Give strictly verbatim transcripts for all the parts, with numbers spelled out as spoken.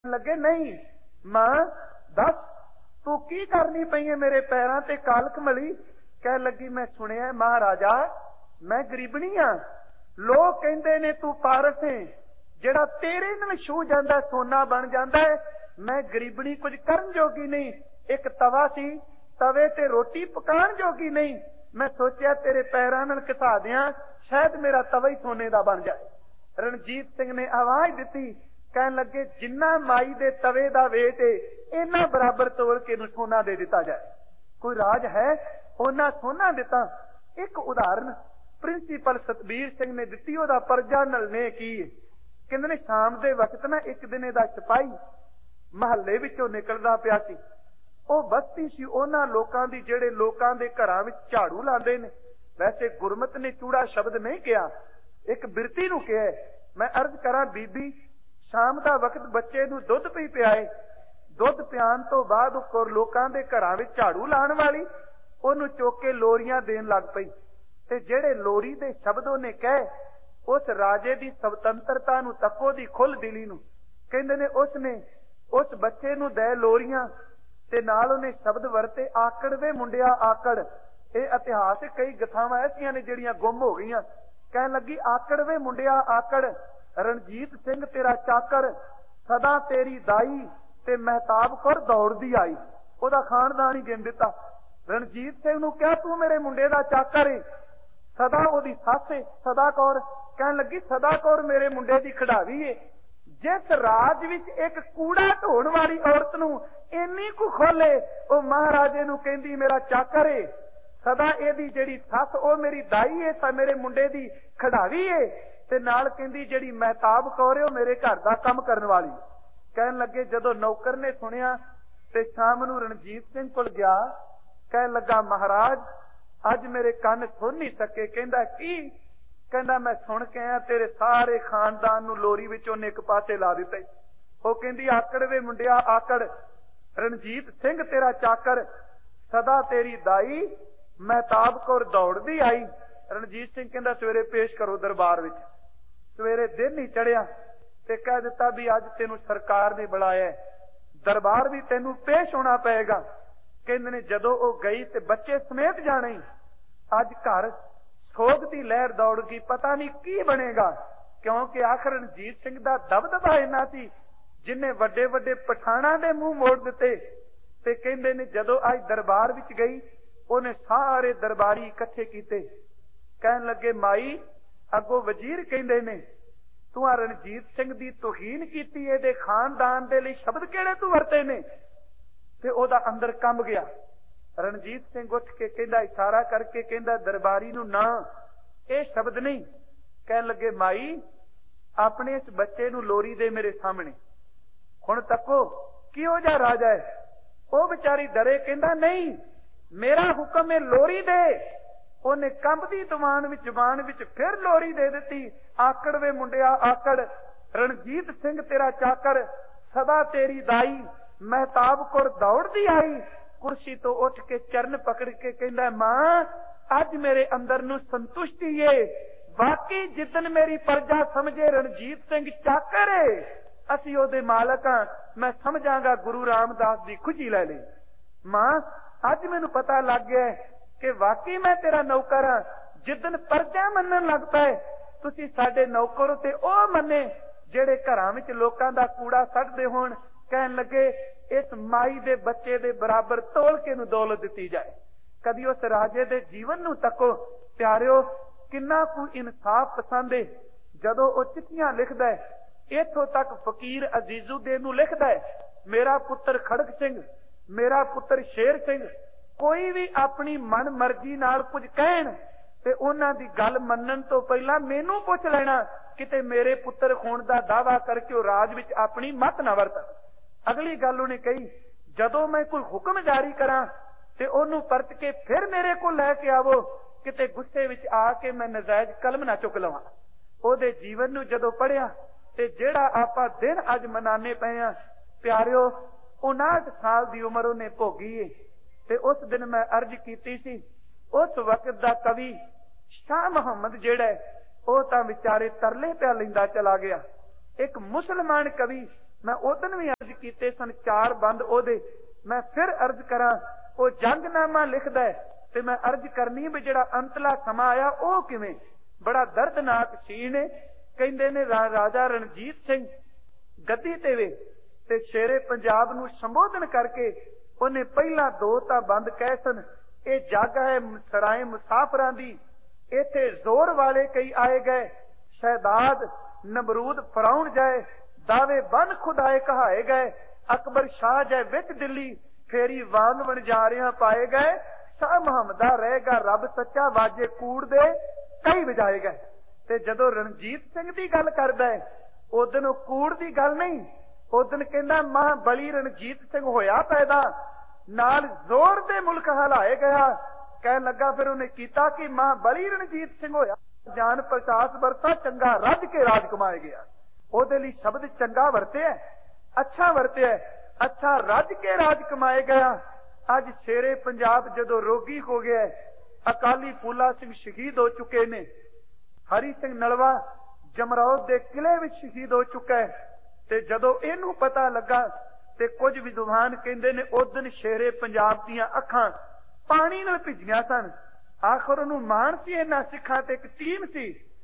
लगे नहीं मां दस तू की करनी पई है मेरे पैरों ते कालक मली। कह लगी मैं सुनिया महाराजा मैं गरीबनी हाँ, लोग कहते ने तू पारस है, जेड़ा तेरे नाल छू जांदा सोना बन जांदा है। मैं गरीबनी कुछ करन जोगी नहीं, एक तवा सी तवे ते रोटी पकाण जोगी नहीं। मैं सोचा तेरे पैरां नाल घसा दियां, शायद मेरा तवा ही सोने दा बन जाए। रणजीत सिंह ने आवाज दी, कहन लगे जिन्ना माई दे तवे दा वेट है इन्ना बराबर तोल के नूं सोना दे दिता जाए। कोई राज है ओना सोना दिता। एक उदाहरण प्रिंसीपल सतबीर सिंह ने दिती, ओदा परजा नल ने की। कहंदे ने शाम दे वक्त ना एक दिन दा सिपाही महल्ले विचों निकलदा पिया सी। ਉਹ ਬਸਤੀ ਸੀ ਉਹਨਾਂ ਲੋਕਾਂ ਦੀ ਜਿਹੜੇ ਲੋਕਾਂ ਦੇ ਘਰਾਂ ਵਿੱਚ ਝਾੜੂ ਲਾਉਂਦੇ ਨੇ। ਵੈਸੇ ਗੁਰਮਤ ਨੇ ਚੂੜਾ ਸ਼ਬਦ ਨਹੀਂ ਕਿਹਾ, ਇੱਕ ਬਿਰਤੀ ਨੂੰ ਕਿਹਾ। ਮੈਂ ਅਰਜ਼ ਕਰਾਂ ਬੀਬੀ ਸ਼ਾਮ ਦਾ ਵਕਤ ਬੱਚੇ ਨੂੰ ਦੁੱਧ ਪੀ ਪਿਆਏ, ਦੁੱਧ ਪਿਆਣ ਤੋਂ ਬਾਅਦ ਉਹ ਲੋਕਾਂ ਦੇ ਘਰਾਂ ਵਿੱਚ ਝਾੜੂ ਲਾਉਣ ਵਾਲੀ ਉਹਨੂੰ ਚੁੱਕ ਕੇ ਲੋਰੀਆਂ ਦੇਣ ਲੱਗ ਪਈ। ਤੇ ਜਿਹੜੇ ਲੋਰੀ ਦੇ ਸ਼ਬਦ ਉਹਨੇ ਕਹੇ ਉਸ ਰਾਜੇ ਦੀ ਸੁਤੰਤਰਤਾ ਨੂੰ ਤੱਕੋ ਦੀ ਖੁੱਲ ਦਿਲੀ ਨੂੰ। ਕਹਿੰਦੇ ਨੇ ਉਸਨੇ ਉਸ ਬੱਚੇ ਨੂੰ ਦੇ ਲੋਰੀਆਂ ਤੇ ਨਾਲ ਉਹਨੇ ਸ਼ਬਦ ਵਰਤੇ ਆਕੜ ਵੇ ਮੁੰਡਿਆ ਆਕੜ। ਇਹ ਇਤਿਹਾਸ ਕਈ ਗਥਾਵਾਂ ਐਸੀਆਂ ਨੇ ਜਿਹੜੀਆਂ ਗੁੰਮ ਹੋ ਗਈਆਂ। ਕਹਿਣ ਲੱਗੀ ਆਕੜ ਵੇ ਮੁੰਡਿਆ ਆਕੜ, ਰਣਜੀਤ ਸਿੰਘ ਤੇਰਾ ਚਾਕਰ, ਸਦਾ ਤੇਰੀ ਦਾਈ ਤੇ ਮਹਿਤਾਬ ਕੌਰ ਦੌੜਦੀ ਆਈ। ਉਹਦਾ ਖਾਨਦਾਨ ਹੀ ਗਿਣ ਦਿੱਤਾ। ਰਣਜੀਤ ਸਿੰਘ ਨੂੰ ਕਿਹਾ ਤੂੰ ਮੇਰੇ ਮੁੰਡੇ ਦਾ ਚਾਕਰ ਏ। ਸਦਾ ਉਹਦੀ ਸੱਸ ਏ ਸਦਾ ਕੌਰ। ਕਹਿਣ ਲੱਗੀ ਸਦਾ ਕੌਰ ਮੇਰੇ ਮੁੰਡੇ ਦੀ ਖਿਡਾਰੀ ਏ। जिस राज विच एक कूड़ा ढोण वाली औरत नूं इन्नी कु खोले ओ महाराजे नूं कहंदी मेरा चाकर है, सदा एदी जेड़ी सस ओ मेरी दाई है, ता मेरे मुंडे दी खिडावी है, ते नाल कहंदी जेड़ी महताब कौर है ओ मेरे घर दा काम करन वाली। कहन लगे जदों नौकर ने सुनिया ते शाम नूं रणजीत सिंह कोल गया। कहन लगा महाराज अज मेरे कंन सुन नहीं सके। कहंदा की? कहंदा मैं सुन के आया तेरे सारे खानदान नूं लोरी विच ओने एक पासे ला दिता। ओ कहंदी आकड़ वे मुंडिया आकड़, रणजीत सिंह तेरा चाकर, सदा तेरी दाई महताब कौर दौड़दी आई। रणजीत सिंह कहंदा सवेरे पेश करो दरबार विच। सवेरे दिन ही चढ़िया ते कह दिता भी अज तेनू सरकार ने बुलाया, दरबार भी तेनू पेश होना पएगा। कहंदे ने जदों ओ गई ते बच्चे समेत जाने। अज घर सोग की लहर दौड़ गई, पता नहीं की बनेगा, क्योंकि आखिर रणजीत सिंह का दबदबा इन्ना सी जिन्हें वड्डे वड्डे पठाणा दे मुंह मोड़ दिते। ते कहंदे ने जदों अज दरबार विच गई उन्हें सारे दरबारी इकट्ठे कीते। कहन लगे माई अगों वजीर कहंदे ने तू रणजीत सिंह दी तौहीन कीती, इहदे खानदान दे लई शब्द किहड़े तू वरते ने? ते ओहदा अंदर कंब गया। रणजीत सिंह उठ के कहंदा इशारा करके कहंदा दरबारी नूं ना ये शब्द नहीं। कहन लगे माई अपने इस बच्चे नूं लोरी दे मेरे सामने। हुण तको किहो जिहा राजा है? ओ बेचारी डरे, कहंदा नहीं मेरा हुक्म है लोरी दे। उन्हें कंबदी दवान विच जुबान विच फिर लोरी दे दिती। आकड़ वे मुंडिया आकड़, रणजीत सिंह तेरा चाकर, सदा तेरी दाई महताब कौर दौड़दी आई। कुर्सी तो उठ के चरण पकड़ के कहंदा मां अज मेरे अंदर नूं संतुष्टि है, वाकई जिदन मेरी प्रजा समझे रणजीत सिंह चाकर है असी ओदे मालक हां, मैं समझांगा गुरु रामदास दी खुशी लै ली। मां अज मैनूं पता लग गया कि वाकई मैं तेरा नौकर हां। जिदन प्रजा मनन लग पए तुसीं साडे नौकर ते ओ मन्ने जेड़े घरां विच लोकां दा कूड़ा सड़दे होण। कहन लगे इस माई दे बच्चे दे बराबर तोल के नूं दौलत दिती जाए। कदी उस राजे दे जीवन नूं तको प्यारिओ, किन्ना कु इंसाफ पसंद है। जदों ओ चिट्ठियां लिखदा है, इथों तक फकीर अजीजुद्दीन नूं लिखदा है मेरा पुत्र खड़ग सिंह, मेरा पुत्र शेर सिंह, कोई भी अपनी मन मर्जी नाल कुछ कहण ते उन्हां दी गल मन्नण तो पहला मैनूं पुछ लेना, किते मेरे पुत्र होण दा दावा करके ओ राज विच अपनी मत ना वरतण। अगली गल उन्हें कही जदों मैं कोई हुक्म जारी करा ते ओनू परत के फिर मेरे को लैके आवो, किते गुस्से विच आके मैं नजायज कलम ना चुक लवां। ओदे जीवन नू जदों पढ़िया ते जेड़ा आपां दिन अज मनाने पए आ प्यारिओ, उनाहठ साल दी उम्र उन्हें भोगी है। ते उस दिन मैं अर्ज कीती सी, उस वक्त दा कवि शाह मुहम्मद जेड़ा है ओ तां विचारे तरले पिया लैंदा चला गया। एक मुसलमान कवि मैं उदन भी अर्ज कीते सन चार बंद ओदे, मैं फिर अर्ज करा। वो जंगनामा लिखदा है ते मैं अर्ज करनी भी जिहड़ा अंतला समा आया वो किवें। बड़ा दर्दनाक सीन है। कहंदे ने रा, राजा रणजीत सिंह गद्दी ते वे ते शेरे पंजाब नूं संबोधन करके उन्हें पहला दो तां बंद कहे सन, ये जग है सराय मुसाफरां दी, इत्थे जोर वाले कई आए गए, शहदाद नमरूद फराउन जाए, दावे बन खुदाए कहाए गए, अकबर शाह जाए विच दिल्ली, फेरी वांग वणजारियां पाए गए, शाह मुहम्मदा रहेगा रब सच्चा, वाजे कूड़ दे कई वजाए गए। ते जदों रणजीत सिंह दी गल करदा है उदन कूड़ दी गल नहीं, उदन कहंदा महाबली रणजीत सिंह होया पैदा, नाल जोर दे मुल्क हलाए गया। कह लगा फिर उन्हें कीता कि महाबली रणजीत सिंह होया, जान पचास बरसा चंगा रज के राज कमाए गया। ओदे लई शब्द चंगा वरतिया, अच्छा वरतिया, अच्छा रज के राज कमाए गया। अज शेरे पंजाब जदों रोगी हो गया, अकाली फूला सिंह शहीद हो चुके ने, हरी सिंह नलवा जमरौद दे किले विच शहीद हो चुका है। ते जदों इहनूं पता लगा ते कुछ विद्वान कहंदे ने उदन शेरे पंजाब दीयां अखां पानी नाल भिजियां सन। आखिर उहनूं माण सी इन्हां सिखां ते एक टीम सी।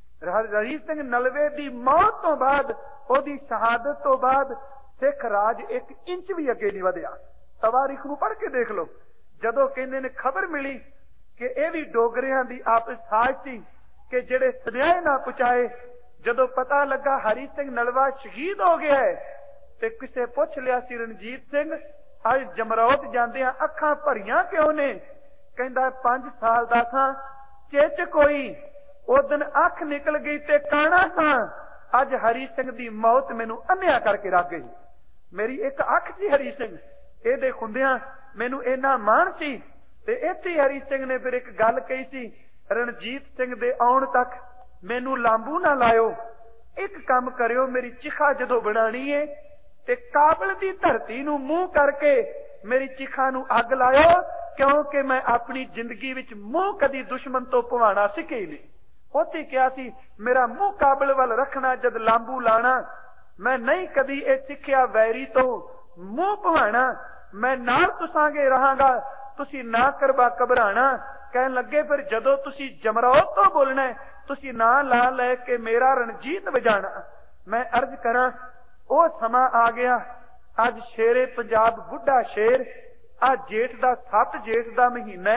हरी सिंह नलवे दी मौत तो बाद, ओदी शहादत तो बाद सिख राज एक इंच भी अगे नहीं वधिया। तवारीख नूं पढ़ के देख लो। जदों कहंदे ने खबर मिली कि यह भी डोगरियां दी आपस साज सी कि जिहड़े सुन्याए ना पहुंचाए, जदों पता लगा हरी सिंह नलवा शहीद हो गया है ते किसे पुछ लिया सी रणजीत सिंह अज जमरौद जांदियां अखां भरियां क्यों ने? कहंदा पांच साल दा सां, चिच कोई उदन अख निकल गई ते काना सां, अज हरी सिंह दी मौत मैनू अन्या करके रख गई। मेरी एक अख सी हरी सिंह, इहदे खुंदियां मैनू इन्ना माण सी। ते इत्थे हरी सिंह ने फिर एक गल कही सी, रणजीत सिंह दे आउण तक मैनू लांबू ना लायो, एक काम करियो, मेरी चिखा जदों बनानी है ते काबल दी धरती नू मूंह करके मेरी चिखा नू अग लायो, क्योंकि मैं अपनी जिंदगी विच मूंह कदी दुश्मन तो पवाना सिखे ही नहीं। उत्थे कहा सी मेरा मूंह काबल वाल रखना, जद लांबू लाना, मैं नहीं कदी ये सिखिया वैरी तो मूंह पवाना, मैं नाल तुसांगे रहांगा, तुसी ना करवा घबराना। कहन लगे फिर जदों तुसी जमरौद तो बोलना है, तुसी ना ला लै के मेरा रणजीत वजाना। मैं अर्ज करा ओ समा आ गया, अज शेरे पंजाब बुढ़ा शेर, आ जेठ दा सत जेठ दा महीना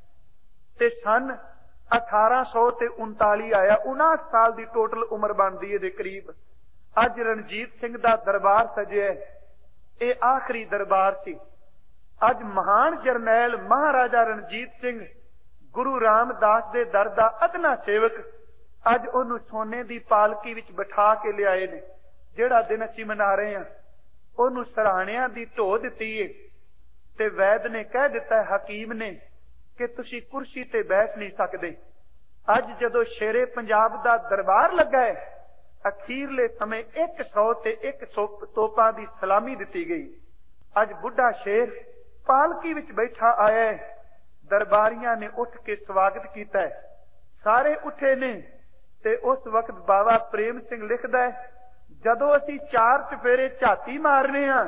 ते सन अठारह सौ ते उनताली आया, उनाहठ साल दी टोटल उम्र बनदी है दे करीब। अज रणजीत सिंह दा दरबार सजिया, ये आखिरी दरबार सी। अज महान जरनैल महाराजा रणजीत सिंह गुरु रामदास दे दर दा अदना सेवक अज ओनू सोने दी पालकी विच बिठा के लियाए ने। जिहड़ा दिन असीं मना रहे हैं ओनू सराहणियां दी ढो दित्ती है ते वैद ने कह दिता है, हकीम ने, कि तुसी कुर्सी ते बैठ नहीं सकदे। अज जदों शेरे पंजाब दा दरबार लगा है, अखीरले समय एक सौ ते एक सौ तोपां दी सलामी दिती गई। अज बुढ़ा शेर पालकी विच बैठा आया है, दरबारियां ने उठ के स्वागत किया है, सारे उठे ने। ते उस वक्त बाबा प्रेम सिंह लिखदा है, जदों असीं चार चफेरे झाती मारने हां,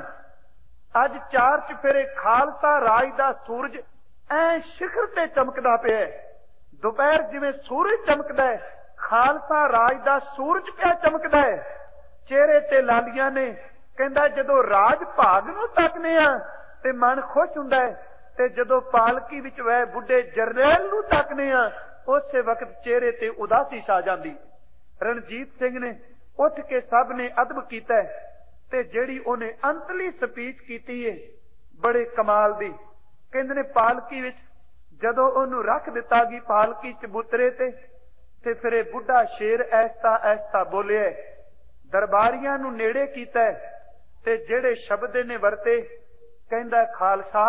अज चार चफेरे खालसा राज दा सूरज ऐ शिखर ते चमकदा पिया है। दोपहर जिवें सूरज चमकदा है, खालसा राज दा सूरज पिया चमकदा है। चेहरे ते लालियां ने। कहंदा जदों राज भाग नूं तकने आ ते मन खुश हुंदा है, ते जदों पालकी विच वह बुढ़े जरनैल नूं तकने आ उस वक्त चेहरे ते उदासी छा जांदी। रणजीत सिंह ने उठ के सब ने अदब कीता है ते जिहड़ी उहने अंतली स्पीच कीती है बड़े कमाल दी। कहंदे ने पालकी विच जदों ओनू रख दिता गई पालकी चबूतरे ते ते फिर ये बुढ़ा शेर ऐसा ऐसा बोलिया, दरबारियां नू नेड़े कीता है ते जिहड़े शब्द ने वरते, कहंदा खालसा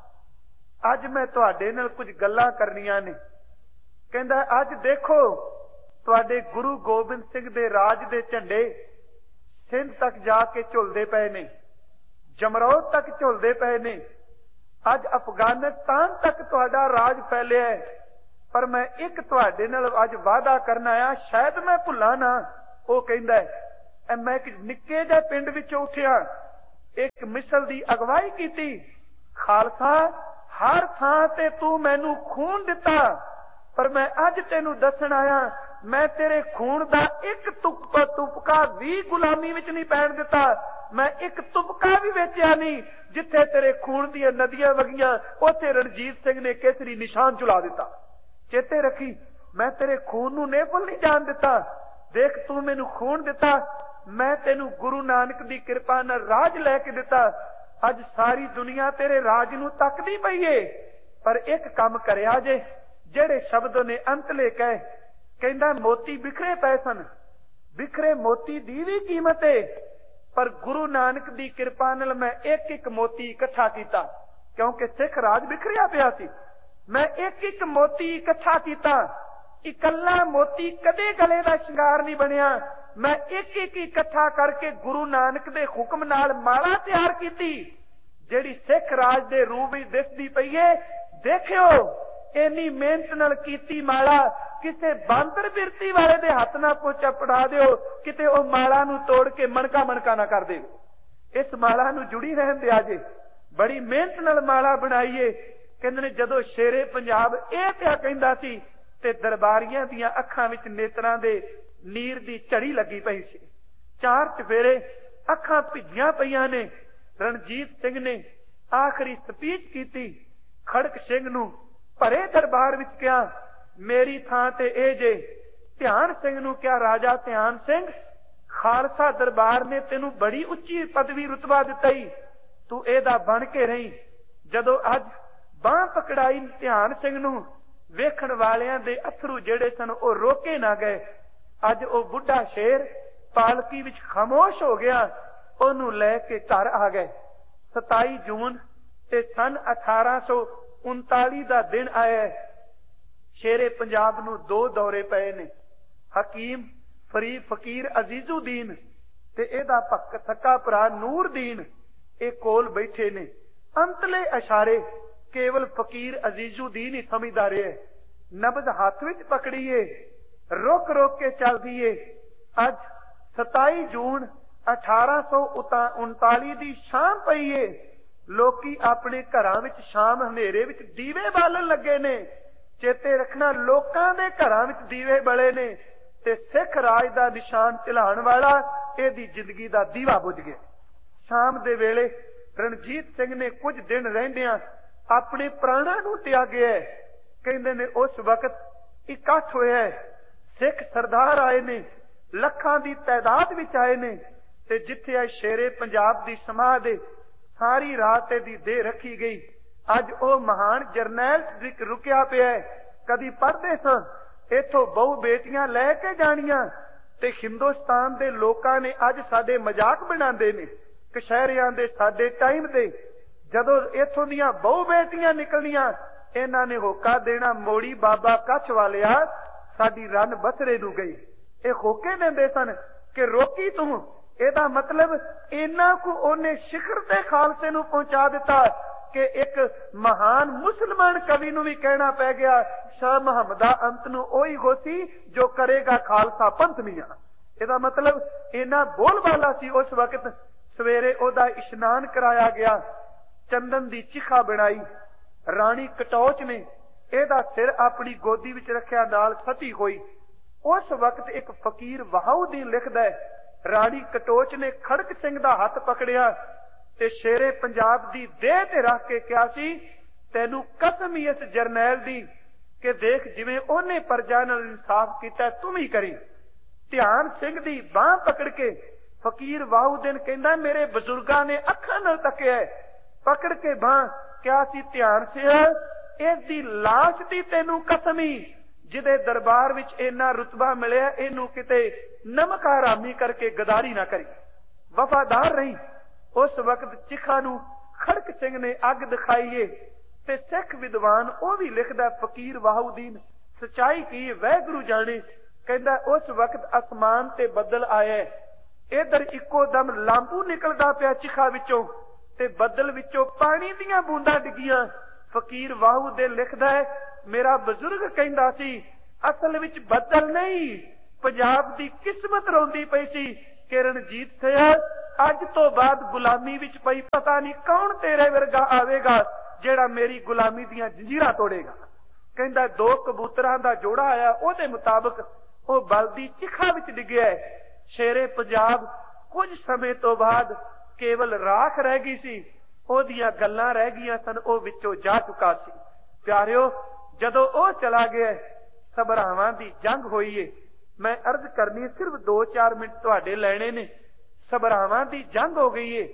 अज मैं तुहाडे नाल कुछ गल्लां करनियां ने। कहंदा अज देखो तुहाडे गुरु गोबिंद सिंह दे राज दे झंडे सिंध तक जाके झुलदे पए ने, जमरौद तक झुलदे पए ने, अज अफगानिस्तान तक तुहाडा राज फैलिया है, पर मैं एक तुहाडे नाल अज वादा करना आ, शायद मैं भुल्ला ना। वो कहंदा है मैं एक निक्के जिहे पिंड विचों उठिया, एक मिसल दी अगवाई कीती। खालसा हर थां ते तू मैनू खून दिता, पर मैं अज तेनू दसन आया, मैं तेरे खून दा एक तुपका तुपका भी गुलामी विच नहीं पैण दिता। मैं एक तुपका भी वेचिया नहीं। जिथे तेरे खून दी नदियां वगियां उत्थे रणजीत सिंह ने केसरी निशान चुला दिता। चेते रखी, मैं तेरे खून नू नेफल नहीं जान दिता। देख तू मैनू खून दिता, मैं तेनू गुरु नानक दी कृपा नाल राज लैके दिता। अज सारी दुनिया तेरे राज नू तकदी पई है, पर एक काम करया जे, जेड़े शब्द ने अंतले कहे, कहंदा मोती बिखरे पए सन, बिखरे मोती दी भी कीमत है, पर गुरु नानक दी कृपा नाल मैं एक एक मोती इकट्ठा कीता, क्योंकि सिख राज बिखरिया पिया सी। मैं एक एक मोती इकट्ठा कीता। इकल्ला मोती कदे गले दा शिंगार नहीं बनिया। मैं एक एक इकट्ठा करके गुरु नानक दे हुक्म नाल माला तैयार कीती, जेड़ी सिख राज दे रूप विच दिसदी पई है। देखियो इन्नी मेहनत नाल कीती माला किसे बांदर बिरती वाले दे हथ ना पोचा पड़ा दिओ, किते ओ माला नू तोड़ के मणका मणका ना कर दे। इस माला नू जुड़ी रहन दिया जे। बड़ी मेहनत नाल माला बनाईए। कहंदे ने जदों शेरे पंजाब इह पिया कहंदा सी ते दरबारियां दियां अखां विच नेत्रां दे नीर दी झड़ी लगी पई सी। चार चफेरे अखां भिजियां पईयां ने। रणजीत सिंह ने आखिरी स्पीच कीती। खड़क सिंह नू भरे दरबार विच कहा, मेरी थां ते ए जे। ध्यान सिंह नू कहा, राजा ध्यान सिंह, खालसा दरबार ने तेनू बड़ी उच्ची पदवी रुतबा दिता ही, तू एदा बन के रही। जदों अज बांह पकड़ाई ध्यान सिंह नू, वेखण वालियां दे अथरू जेड़े सन ओ रोके ना गए। अज ओ बुढ़ा शेर पालकी विच खामोश हो गया। ओनू लैके घर आ गए। सताई जून ते सन अठारह सौ उनताली दा दिन आया। शेरे पंजाब नू दो दौरे पए ने। हकीम फरी फकीर अजीजुद्दीन ते एदा पक्क सक्का भरा नूरदीन ए कोल बैठे ने। अंतले इशारे केवल फकीर अजीजुद्दीन ही समझदा रहे। नबज हाथ विच पकड़ीए, रोक रोक के चलदी है। अज सताई जून अठारह सौ उनताली दी शाम पई है। लोकी अपने घरां विच शाम हनेरे विच दीवे बालन लगे ने। चेते रखना, लोकां दे घरां विच दीवे बले ने ते सिख राज दा निशान झिलाण वाला इहदी जिंदगी दा दीवा बुझ गया। शाम दे वेले रणजीत सिंह ने कुछ दिन रहिंदियां अपने प्राणा नू त्यागया। कहंदे ने उस वक्त इकट्ठ होया, सिख सरदार आए ने, लखां दी तादाद विच आए ने ते जिथे आ शेरे पंजाब दी समाध है, सारी रात दी देह रखी गई। अज ओ महान जरनैल रुकिया पिया। कदी पढ़दे सन इथों बहु बेटियां लैके जानियां ते हिंदुस्तान दे लोकां ने अज साडे मजाक बनांदे ने। कशहरियां दे साडे टाइम दे जदों इथों दियां बहु बेटियां निकलनियां, इन्हां ने होका देना, मोड़ी बाबा कच्छ वालिया साडी रन बसरे नू गई। ये होके देंदे सन कि रोकी तू। एदा मतलब इन्ना को ओने शिखर ते खालसे नू पहुंचा दिता कि एक महान मुसलमान कवि नू भी कहना पै गया, शाह मुहम्मदा अंत नू ओही होसी जो करेगा खालसा पंथ मियां। एदा मतलब इन्ना बोलबाला सी। उस वक्त सवेरे ओदा इशनान कराया गया, चंदन दी चिखा बनाई। राणी कटौच ने एदा सिर अपनी गोदी विच रखिया, नाल सती होई। उस वक्त एक फकीर वहाउद्दीन लिखदा है, राणी कटोच ने खड़क सिंह दा हथ पकड़िया ते शेरे पंजाब दी देह ते रख के कहा सी, तैनू कसम ही इस जरनैल दी कि देख जिवें ओने प्रजा नाल इंसाफ कीता तू भी करी। ध्यान सिंह दी बांह पकड़ के फकीर वहाउद्दीन कहंदा, मेरे बजुर्गां ने अखां नाल तकिया, पकड़ के बांह क्या सी, ध्यान सिंह इस दी लाश दी तैनू कसम ही, जिदे दरबार विच इन्ना रुतबा मिलिया, इनू किते नमक हरामी करके गदारी ना करी, वफादार रही। उस वक्त चिखा नू खड़क सिंह ने अग दिखाईए ते सिख विद्वान ओ भी लिखदा, फकीर वहाउद्दीन सच्चाई की वैगुरु जाने। कहंदा उस वक्त आसमान ते बदल आया, इधर इको दम लांबू निकलदा पिया चिखा विचों ते बदल विचों पानी दियां बूंदां डिगियां। फकीर वहाउद्दीन लिखदा है, मेरा बजुर्ग कहंदा सी असल विच बदल नहीं, पंजाब दी किस्मत रोंदी पई सी कि रणजीत सिंह अज तो बाद गुलामी विच पई पता नहीं कौन तेरे वर्गा आवेगा जेड़ा मेरी गुलामी दियां जंजीरां तोड़ेगा। कहंदा दो कबूतरां दा जोड़ा आया, ओदे मुताबिक वो बलदी चिखा विच डिग्या है। शेरे पंजाब कुछ समय तो बाद केवल राख रह गई सी, ओदियां गल्लां रह गईयां सन, ओ विचों जा चुका सी। प्यारिओ जदों ओ चला गया, सबरावां दी जंग होई है। मैं अर्ज करनी सिर्फ दो चार मिनट तुहाडे लैणे ने। सबरावां दी जंग हो गई है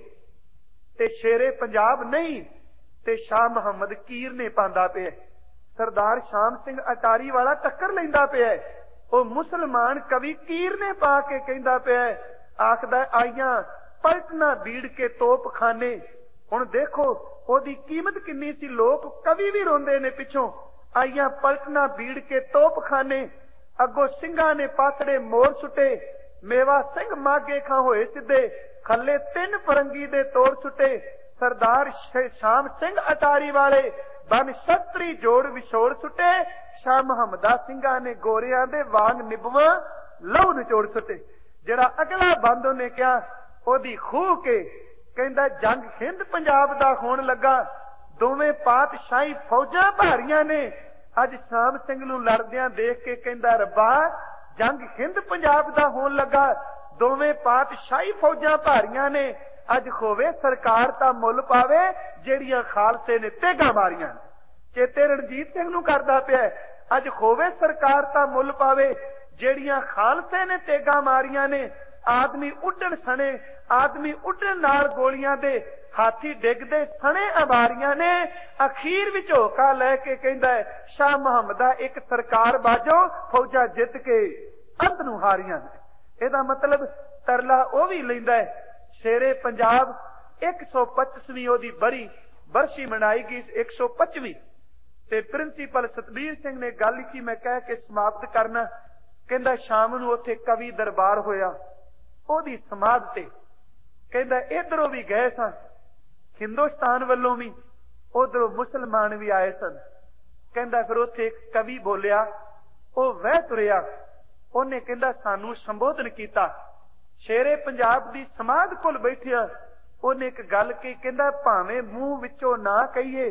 ते शेरे पंजाब नहीं ते शाह मुहम्मद कीर ने पांदा पिया। सरदार शाम सिंह अटारी वाला टक्कर लैंदा पिया। ओ मुसलमान कवि कीर ने पा के कहंदा पिया, आखदा आईयां पलटना बीड़ के तोप खाने। हुण देखो ओदी कीमत किन्नी सी, लोग कवि भी रोंदे ने पिछों, आईयां पलटना बीड़ के तोप खाने। अगो सिंघां ने पासड़े मोर सुटे, मेवा सिंह मागे खां होए सिद्धे, खल्ले तीन फरंगी दे तोड़ सुटे। सरदार शाम सिंह अटारी वाले बन शस्त्री जोड़ विछोड़ सुटे, शाह मुहम्मदा सिंघां ने गोरियां दे वांग निभवा लहू निचोड़ सुटे। जेड़ा अगला बंद उन्हें कहा ओदी खूह के कहंदा जंग हिंद पंजाब दा होण लगा। दोवें पातशाही फौजां भारियां ने अज शाम सिंह नूं लड़दियां देख के कहंदा रब्बा जंग हिंद पंजाब दा होण लगा। दोवें पातशाही फौजां भारियां ने अज खोवे सरकार दा मुल पावे जेड़ियां खालसे ने तेगा मारियां। चेते रणजीत सिंह नूं करदा पिया, अज खोवे सरकार दा मुल पावे जेड़ियां खालसे ने तेगा मारियां ने। आदमी उड्डण सने, आदमी उड्डण नाल गोलियां दे, हाथी डिगदे सने अबारियां ने। अखीर विच होका लैके कहंदा है शाह मुहम्मदा एक सरकार बाजो फौजा जित के अंत नूं हारियां ने। इहदा मतलब तरला ओ भी लैंदा है। शेरे पंजाब एक सौ पच्चीसवीं ओदी बरी बरसी मनाई गई, एक सौ पचवीं ते प्रिंसीपल सतबीर सिंह ने गल की, मैं कह के समाप्त करना। कहंदा शाम नूं उत्थे कवि दरबार होया, ओदी समाध ते कहंदा इधरों भी गए सन हिंदुस्तान वालों भी, उधरों मुसलमान भी आए सन। कहंदा फिर उत्थे एक कवि बोलिया, ओ वह तुरिया, उन्हें कहंदा सानू संबोधन किया। शेरे पंजाब दी समाध कोल बैठिया उन्हें एक गल कही, कहंदा भावें मूंह विचों ना कहिए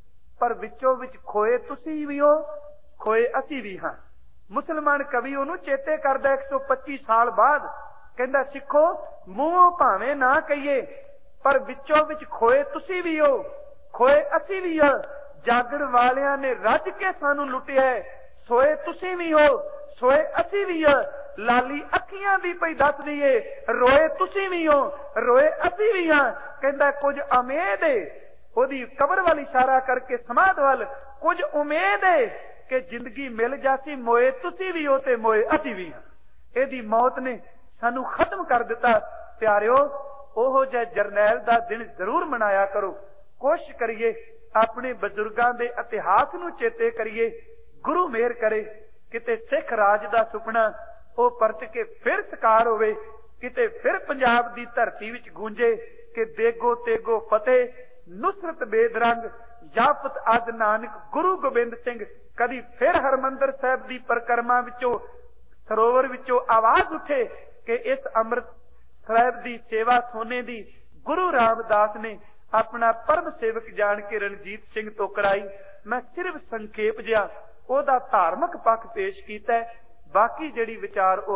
पर विचों विच खोए तुसी भी हो, खोए असी भी हां। मुसलमान कवि उन्होंने चेते करदा एक सौ पच्ची साल बाद, कहंदा सिखो मूंहों भावें ना कहिए पर विचों विच खोए तुसी भी हो, खोए असी भी हो। जागण वालियां ने रज के सानू लुटिया है, सोए तुसी भी हो, सोए असी भी हो। लाली अखियां दी पई दस दीए, रोए तुसी भी हो, रोए असी भी हां। कहंदा कुछ उम्मीद है, ओदी कबर वाल इशारा करके समाध वाल, कुछ उम्मीद है कि जिंदगी मिल जासी, मोए तुसी भी हो ते मोए असी भी हां। एदी मौत ने सानू खत्म कर दिता। प्यारिओ ओहो जिहा जरनैल दा दिन जरूर मनाया करो। कोशिश करिए अपने बजुर्गां दे इतिहास नूं चेते करिए। गुरु मेहर करे किते सिख राज दा सुपना ओ परत के फिर साकार होवे, किते फिर पंजाब दी धरती विच गूंजे कि देगो तेगो फतेह, नुसरत बेदरंग, याफत अज नानक गुरु गोबिंद सिंह। कदी फिर हरमंदर साहिब दी परिक्रमा विचों सरोवर विचों आवाज उठे कि इस अमृत साहिब दी सेवा सोने दी गुरु रामदास ने अपना परम सेवक जान के रणजीत सिंह तो कराई। मैं सिर्फ संखेप जिहा ओदा धार्मिक पक्ष पेश कीता है, बाकी जिहड़ी विचार ओ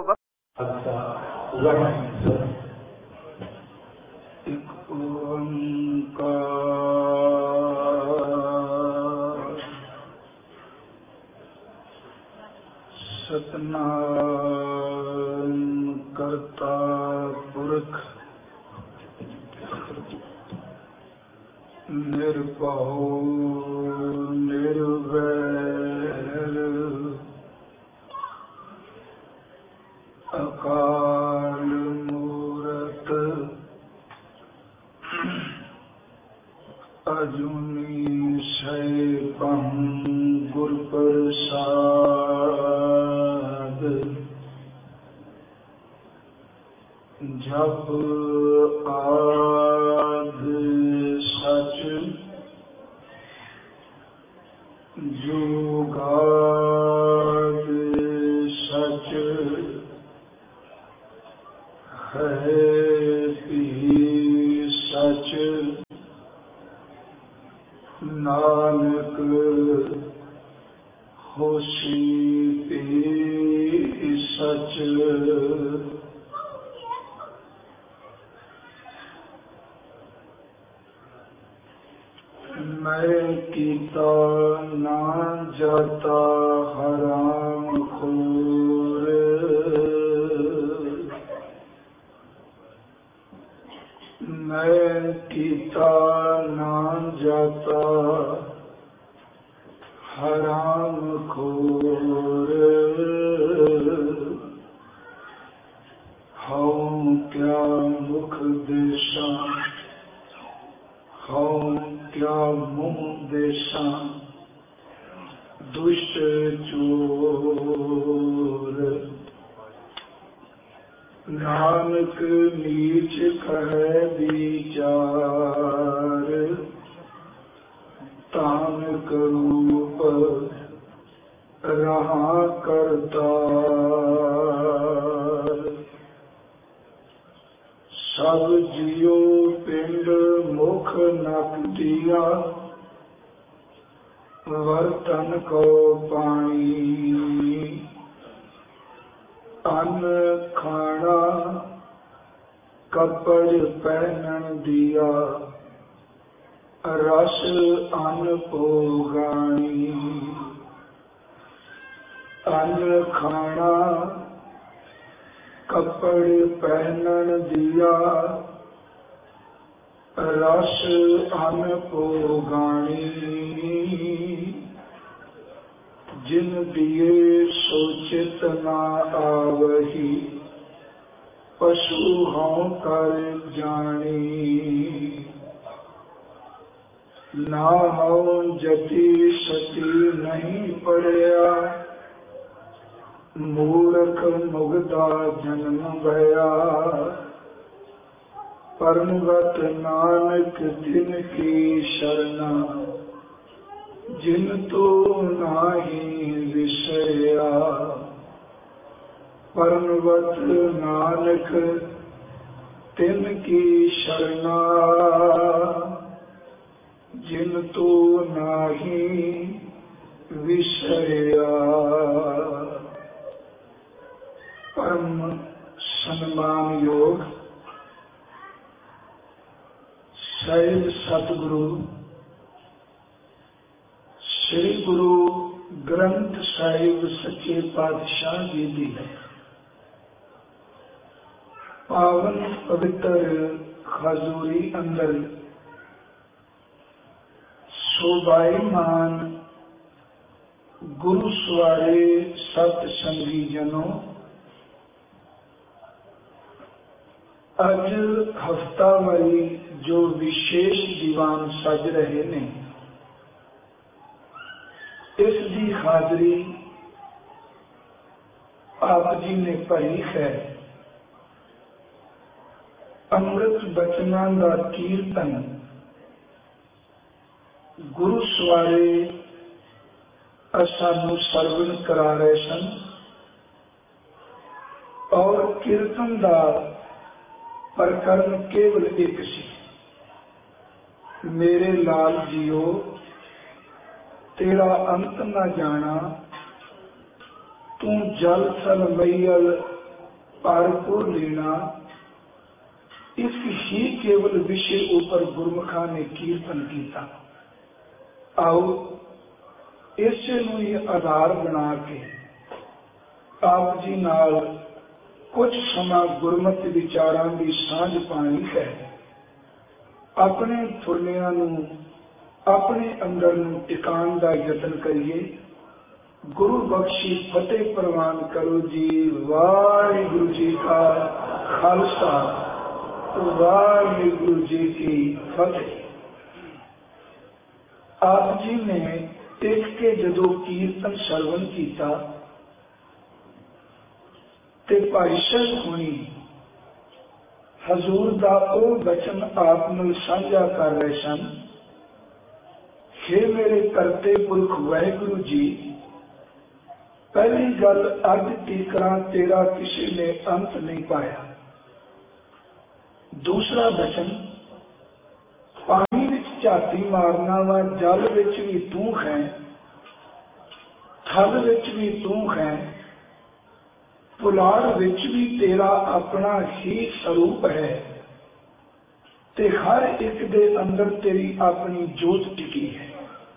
सतनाम करता पुरख निर्भौ निर्वैर अकाल मूरत अजूनी सैभं गुर प्रसाद। जप आद सच जुगाद सच है ਨਾਨਕ ਹੋਸੀ ਪੀ ਸਚ। ਮੈਂ ਕੀਤਾ ਨਾ ਜਾਤਾ ਹਰਾਮ ਖੋਰ। ਮੈਂ ਕੀਤਾ ਨਾ ਜਾਤਾ ਹਰਾਮ ਖੋਰ। ਹਉ ਕਿਆ ਮੁਖ ਦੇਸ਼ਾਂ ਹਉ ਕਿਆ ਮੂੰਹ ਦੇਸ਼ਾਂ ਦੁਸ਼ਟ ਚੋਰ। ਨਾਨਕ ਨੀਚ ਕਹੈ ਵਿਚਾਰ ਤਾਨ ਕਰੂਪ ਰਹਾ ਕਰਤਾਰ। ਸਭ ਜੀਉ ਪਿੰਡ ਮੁਖ ਨਕਤੀਆ ਵਰਤਨ ਕੋ ਪਾਣੀ। ਅੰਨ ਖਾਣਾ ਕੱਪੜ ਪਹਿਨਣ ਦੀਆ ਰਸ ਅੰਨ ਭੋਗਾਣੀ। ਅੰਨ ਖਾਣਾ ਕੱਪੜ ਪਹਿਨਣ ਦੀਆ ਰਸ ਅੰਨ ਭੋਗਾਣੀ। ਜਿਨ ਦੀਏ ਸੋਚਿਤ ਨਾ ਆਵਹੀ ਪਸ਼ੂ ਹਉ ਕਰ ਜਾਣੀ। ਨਾ ਹਉ ਜਤੀ ਸਤੀ ਨਹੀਂ ਪੜਿਆ ਮੂਰਖ ਮੁਗਦਾ ਜਨਮ ਭਇਆ। ਪਰਮਗਤ ਨਾਨਕ ਤਿਨ ਕੀ ਸ਼ਰਨਾ ਜਿਨ ਤੋ ਨਾਹੀ ਵਿਸਰਿਆ। ਪਰਮਗਤ ਨਾਨਕ ਤਿਨ ਕੀ ਸ਼ਰਨਾ ਜਿਨ ਤੋ ਨਾਹੀ ਵਿਸਰਿਆ। ਪਰਮ ਸਨਮਾਨਯੋਗ ਸਾਹਿਬ ਸਤਿਗੁਰੂ ਸ੍ਰੀ ਗੁਰੂ ਗ੍ਰੰਥ ਸਾਹਿਬ ਸੱਚੇ ਪਾਤਸ਼ਾਹ ਜੀ ਦੀ ਪਾਵਨ ਪਵਿੱਤਰ ਹਜ਼ੂਰੀ ਅੰਦਰ ਸ਼ੋਭਾਇਮਾਨ ਗੁਰੂ ਸਵਾਰੇ ਸਤ ਸੰਗੀ ਜਨੋ, ਅੱਜ ਹਫ਼ਤਾਵਾਰੀ ਜੋ ਵਿਸ਼ੇਸ਼ ਦੀਵਾਨ ਸਜ ਰਹੇ ਨੇ, ਇਸ ਦੀ ਹਾਜ਼ਰੀ ਆਪ ਜੀ ਨੇ ਭਰੀ ਹੈ। ਅੰਮ੍ਰਿਤ ਬਚਨਾਂ ਦਾ ਕੀਰਤਨ ਗੁਰੂ ਸਵਾਰੇ ਸਾਨੂੰ ਸਰਵਣ ਕਰਾ ਰਹੇ ਸਨ ਔਰ ਕੀਰਤਨ ਦਾ ਪ੍ਰਕਰਨ ਕੇਵਲ ਇੱਕ ਸੀ। ਮੇਰੇ ਲਾਲ ਜੀਓ ਤੇਰਾ ਅੰਤ ਨਾ ਜਾਣਾ, ਤੂੰ ਜਲ ਥਲ ਮਈਲ ਭਰਪੂਰ लेना। इस ही केवल विषय ऊपर गुरमुखा ने कीर्तन किया। आओ इसे ਨੂੰ ਹੀ ਆਧਾਰ ਬਣਾ ਕੇ ਆਪ ਜੀ ਨਾਲ ਕੁਝ ਸਮਾਂ ਗੁਰਮਤਿ ਵਿਚਾਰਾਂ ਦੀ ਸਾਂਝ ਪਾਣੀ ਹੈ। ਆਪਣੇ ਫੁਰਨਿਆਂ ਨੂੰ ਆਪਣੇ ਅੰਦਰ ਨੂੰ ਟਿਕਾਣ ਦਾ ਯਤਨ ਕਰੀਏ। ਗੁਰੂ ਬਖਸ਼ੀ ਫਤਿਹ ਪ੍ਰਵਾਨ ਕਰੋ ਜੀ। ਵਾਹਿਗੁਰੂ ਜੀ ਕਾ ਖਾਲਸਾ, ਵਾਹਿਗੁਰੂ ਜੀ ਕੀ ਫਤਿਹ। ਆਪ ਜੀ ਨੇ ਟਿਕ ਕੇ ਜਦੋਂ ਕੀਰਤਨ ਸਰਵਣ ਕੀਤਾ ਤੇ ਭਾਈ ਸਾਹਿਬ ਹੋਣੀ ਹਜ਼ੂਰ ਦਾ ਉਹ ਬਚਨ ਆਪ ਨੂੰ ਸਾਂਝਾ ਕਰ ਰਹੇ ਸਨ। हे ਮੇਰੇ ਕਰਤੇ ਪੁਰਖ ਵਾਹਿਗੁਰੂ ਜੀ, ਪਹਿਲੀ ਗੱਲ ਅੱਜ ਤੀਕਰਾਂ ਤੇਰਾ ਕਿਸੇ ਨੇ ਅੰਤ ਨਹੀਂ ਪਾਇਆ। ਦੂਸਰਾ ਬਚਨ, ਪਾਣੀ ਵਿੱਚ ਝਾਤੀ मारना वा जल विच भी तू है, थल विच भी तू है, पुलाड़ विच भी तेरा अपना ही स्वरूप है, ते हर एक दे अंदर तेरी अपनी जोत टिकी है।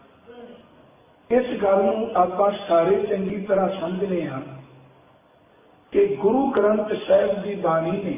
इस गल नूं आपां सारे चंगी तरह समझने हां कि गुरु ग्रंथ साहिब की बाणी ने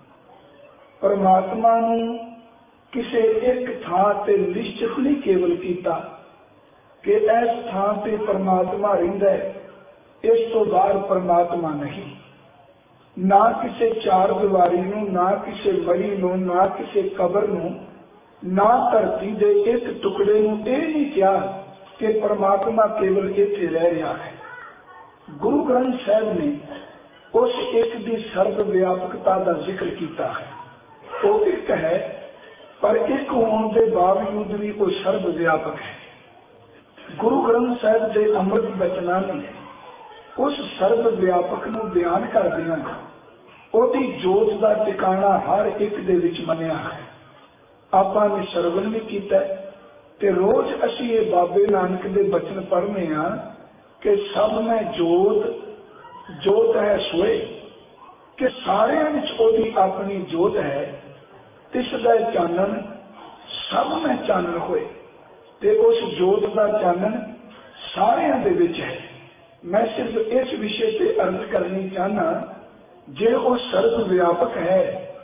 परमात्मा नूं किसी एक थां ते निश्चित नहीं केवल किया कि इस थां ते परमात्मा रहिंदा है, इस तो बाहर परमात्मा नहीं। ना किसी चार दीवारी नूं, ना किसी मरी नूं, ना किसी कबर नूं, ना धरती दे एक टुकड़े नूं यह नहीं कहा कि परमात्मा केवल इत्थे रह रहा है। गुरु ग्रंथ साहिब ने उस एक की सर्व व्यापकता का जिक्र किया है। वो एक है पर एक होने के बावजूद भी वो सर्व व्यापक है। गुरु ग्रंथ साहिब के अमृत बचना ने उस सर्व व्यापक नूं बयान करदियां ओदी जोत का टिकाणा हर एक दे विच मनिया है। आपां ने सरवण भी कीता ते रोज असीं ये बाबे नानक दे बचन पढ़ने हां कि सब में जोत जोत है सोए, कि सारियां विच ओदी अपनी जोत है, तिसदा चानन सब में चानन होए ते उस जोत का चानन सारियां दे विच है। मैं सिर्फ इस विषय से अर्ज करनी चाहना, जे वो सर्व व्यापक है,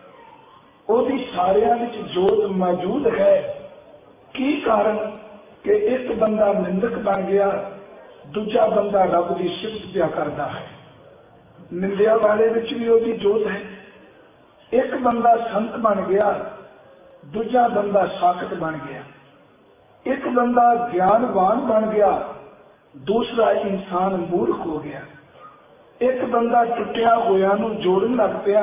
ओदी सारियां विच जोत मौजूद है, की कारण कि एक बंदा निंदक बन गया, दूजा बंदा रब की सिफत पिया करता है। निंदिया वाले विच भी ओदी जोत है। एक बंदा संत बन गया, दूजा बंदा साखत बन गया। एक बंदा ज्ञानवान बन गया, दूसरा इंसान मूर्ख हो गया। एक बंदा टुटिया होया नूं जोड़न लग पिया,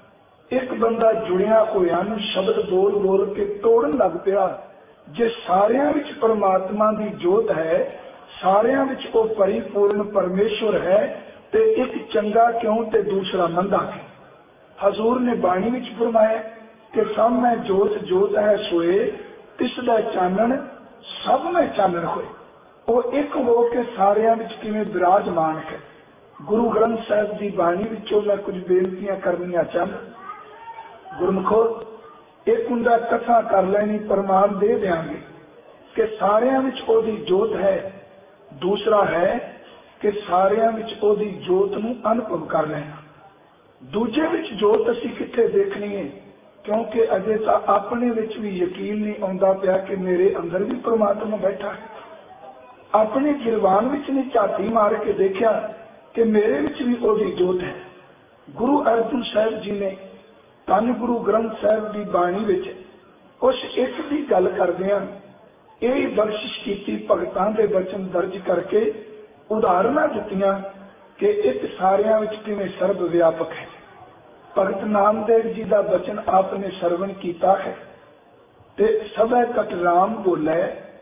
एक बंदा जुड़िया होया नूं शब्द बोल बोल के तोड़न लग पिया। जे सारियां विच परमात्मा की जोत है, सारियां विच वो परिपूर्ण परमेश्वर है, ते एक चंगा क्यों ते दूसरा मंदा क्यों? हजूर ने बाणी विच फरमाया कि सब में जोत जोत है सोए, तिसदा चानन सब में चानन होए। वो एक हो के सारियां विच किवें विराजमान है। गुरु ग्रंथ साहिब की बाणी विचों मैं कुछ बेनतियां करनियां चाहता। गुरमुखो, एक हुंदा कथा कर लैनी, प्रमाण दे देंगे कि सारियां विच ओदी जोत है। दूसरा है कि सारियां विच ओदी जोत नूं अनुभव कर लेना। दूजे विच जोत असीं कित्थे देखनी है, क्योंकि अजे तो अपने विच भी यकीन नहीं आउंदा पिया कि मेरे अंदर भी परमात्मा बैठा है। अपने गिरवान विच नहीं झाती मार के देखा कि मेरे विच भी ओदी जोत है। गुरु अर्जन साहिब जी ने धन गुरु ग्रंथ साहिब की बाणी विच उस एक की गल करदियां यही बख्शिश की भगतां दे वचन दर्ज करके उदाहरणा दित्तियां कि एक सारियां विच किवें सर्व व्यापक है। भगत नामदेव जी का वचन आपने सरवण किया है ते सबै कट राम बोले,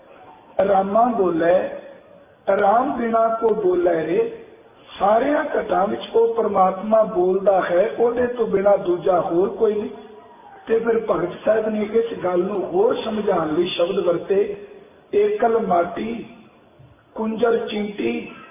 रामा बोले, राम बिना को बोले रे। सारिया घटां विच वो परमात्मा बोलता है, ओदे तो बिना दूजा होर कोई नहीं। ते फिर भगत साहब ने इस गल नूं होर समझाउण लई शब्द वरते, एकल माटी कुंजर चींटी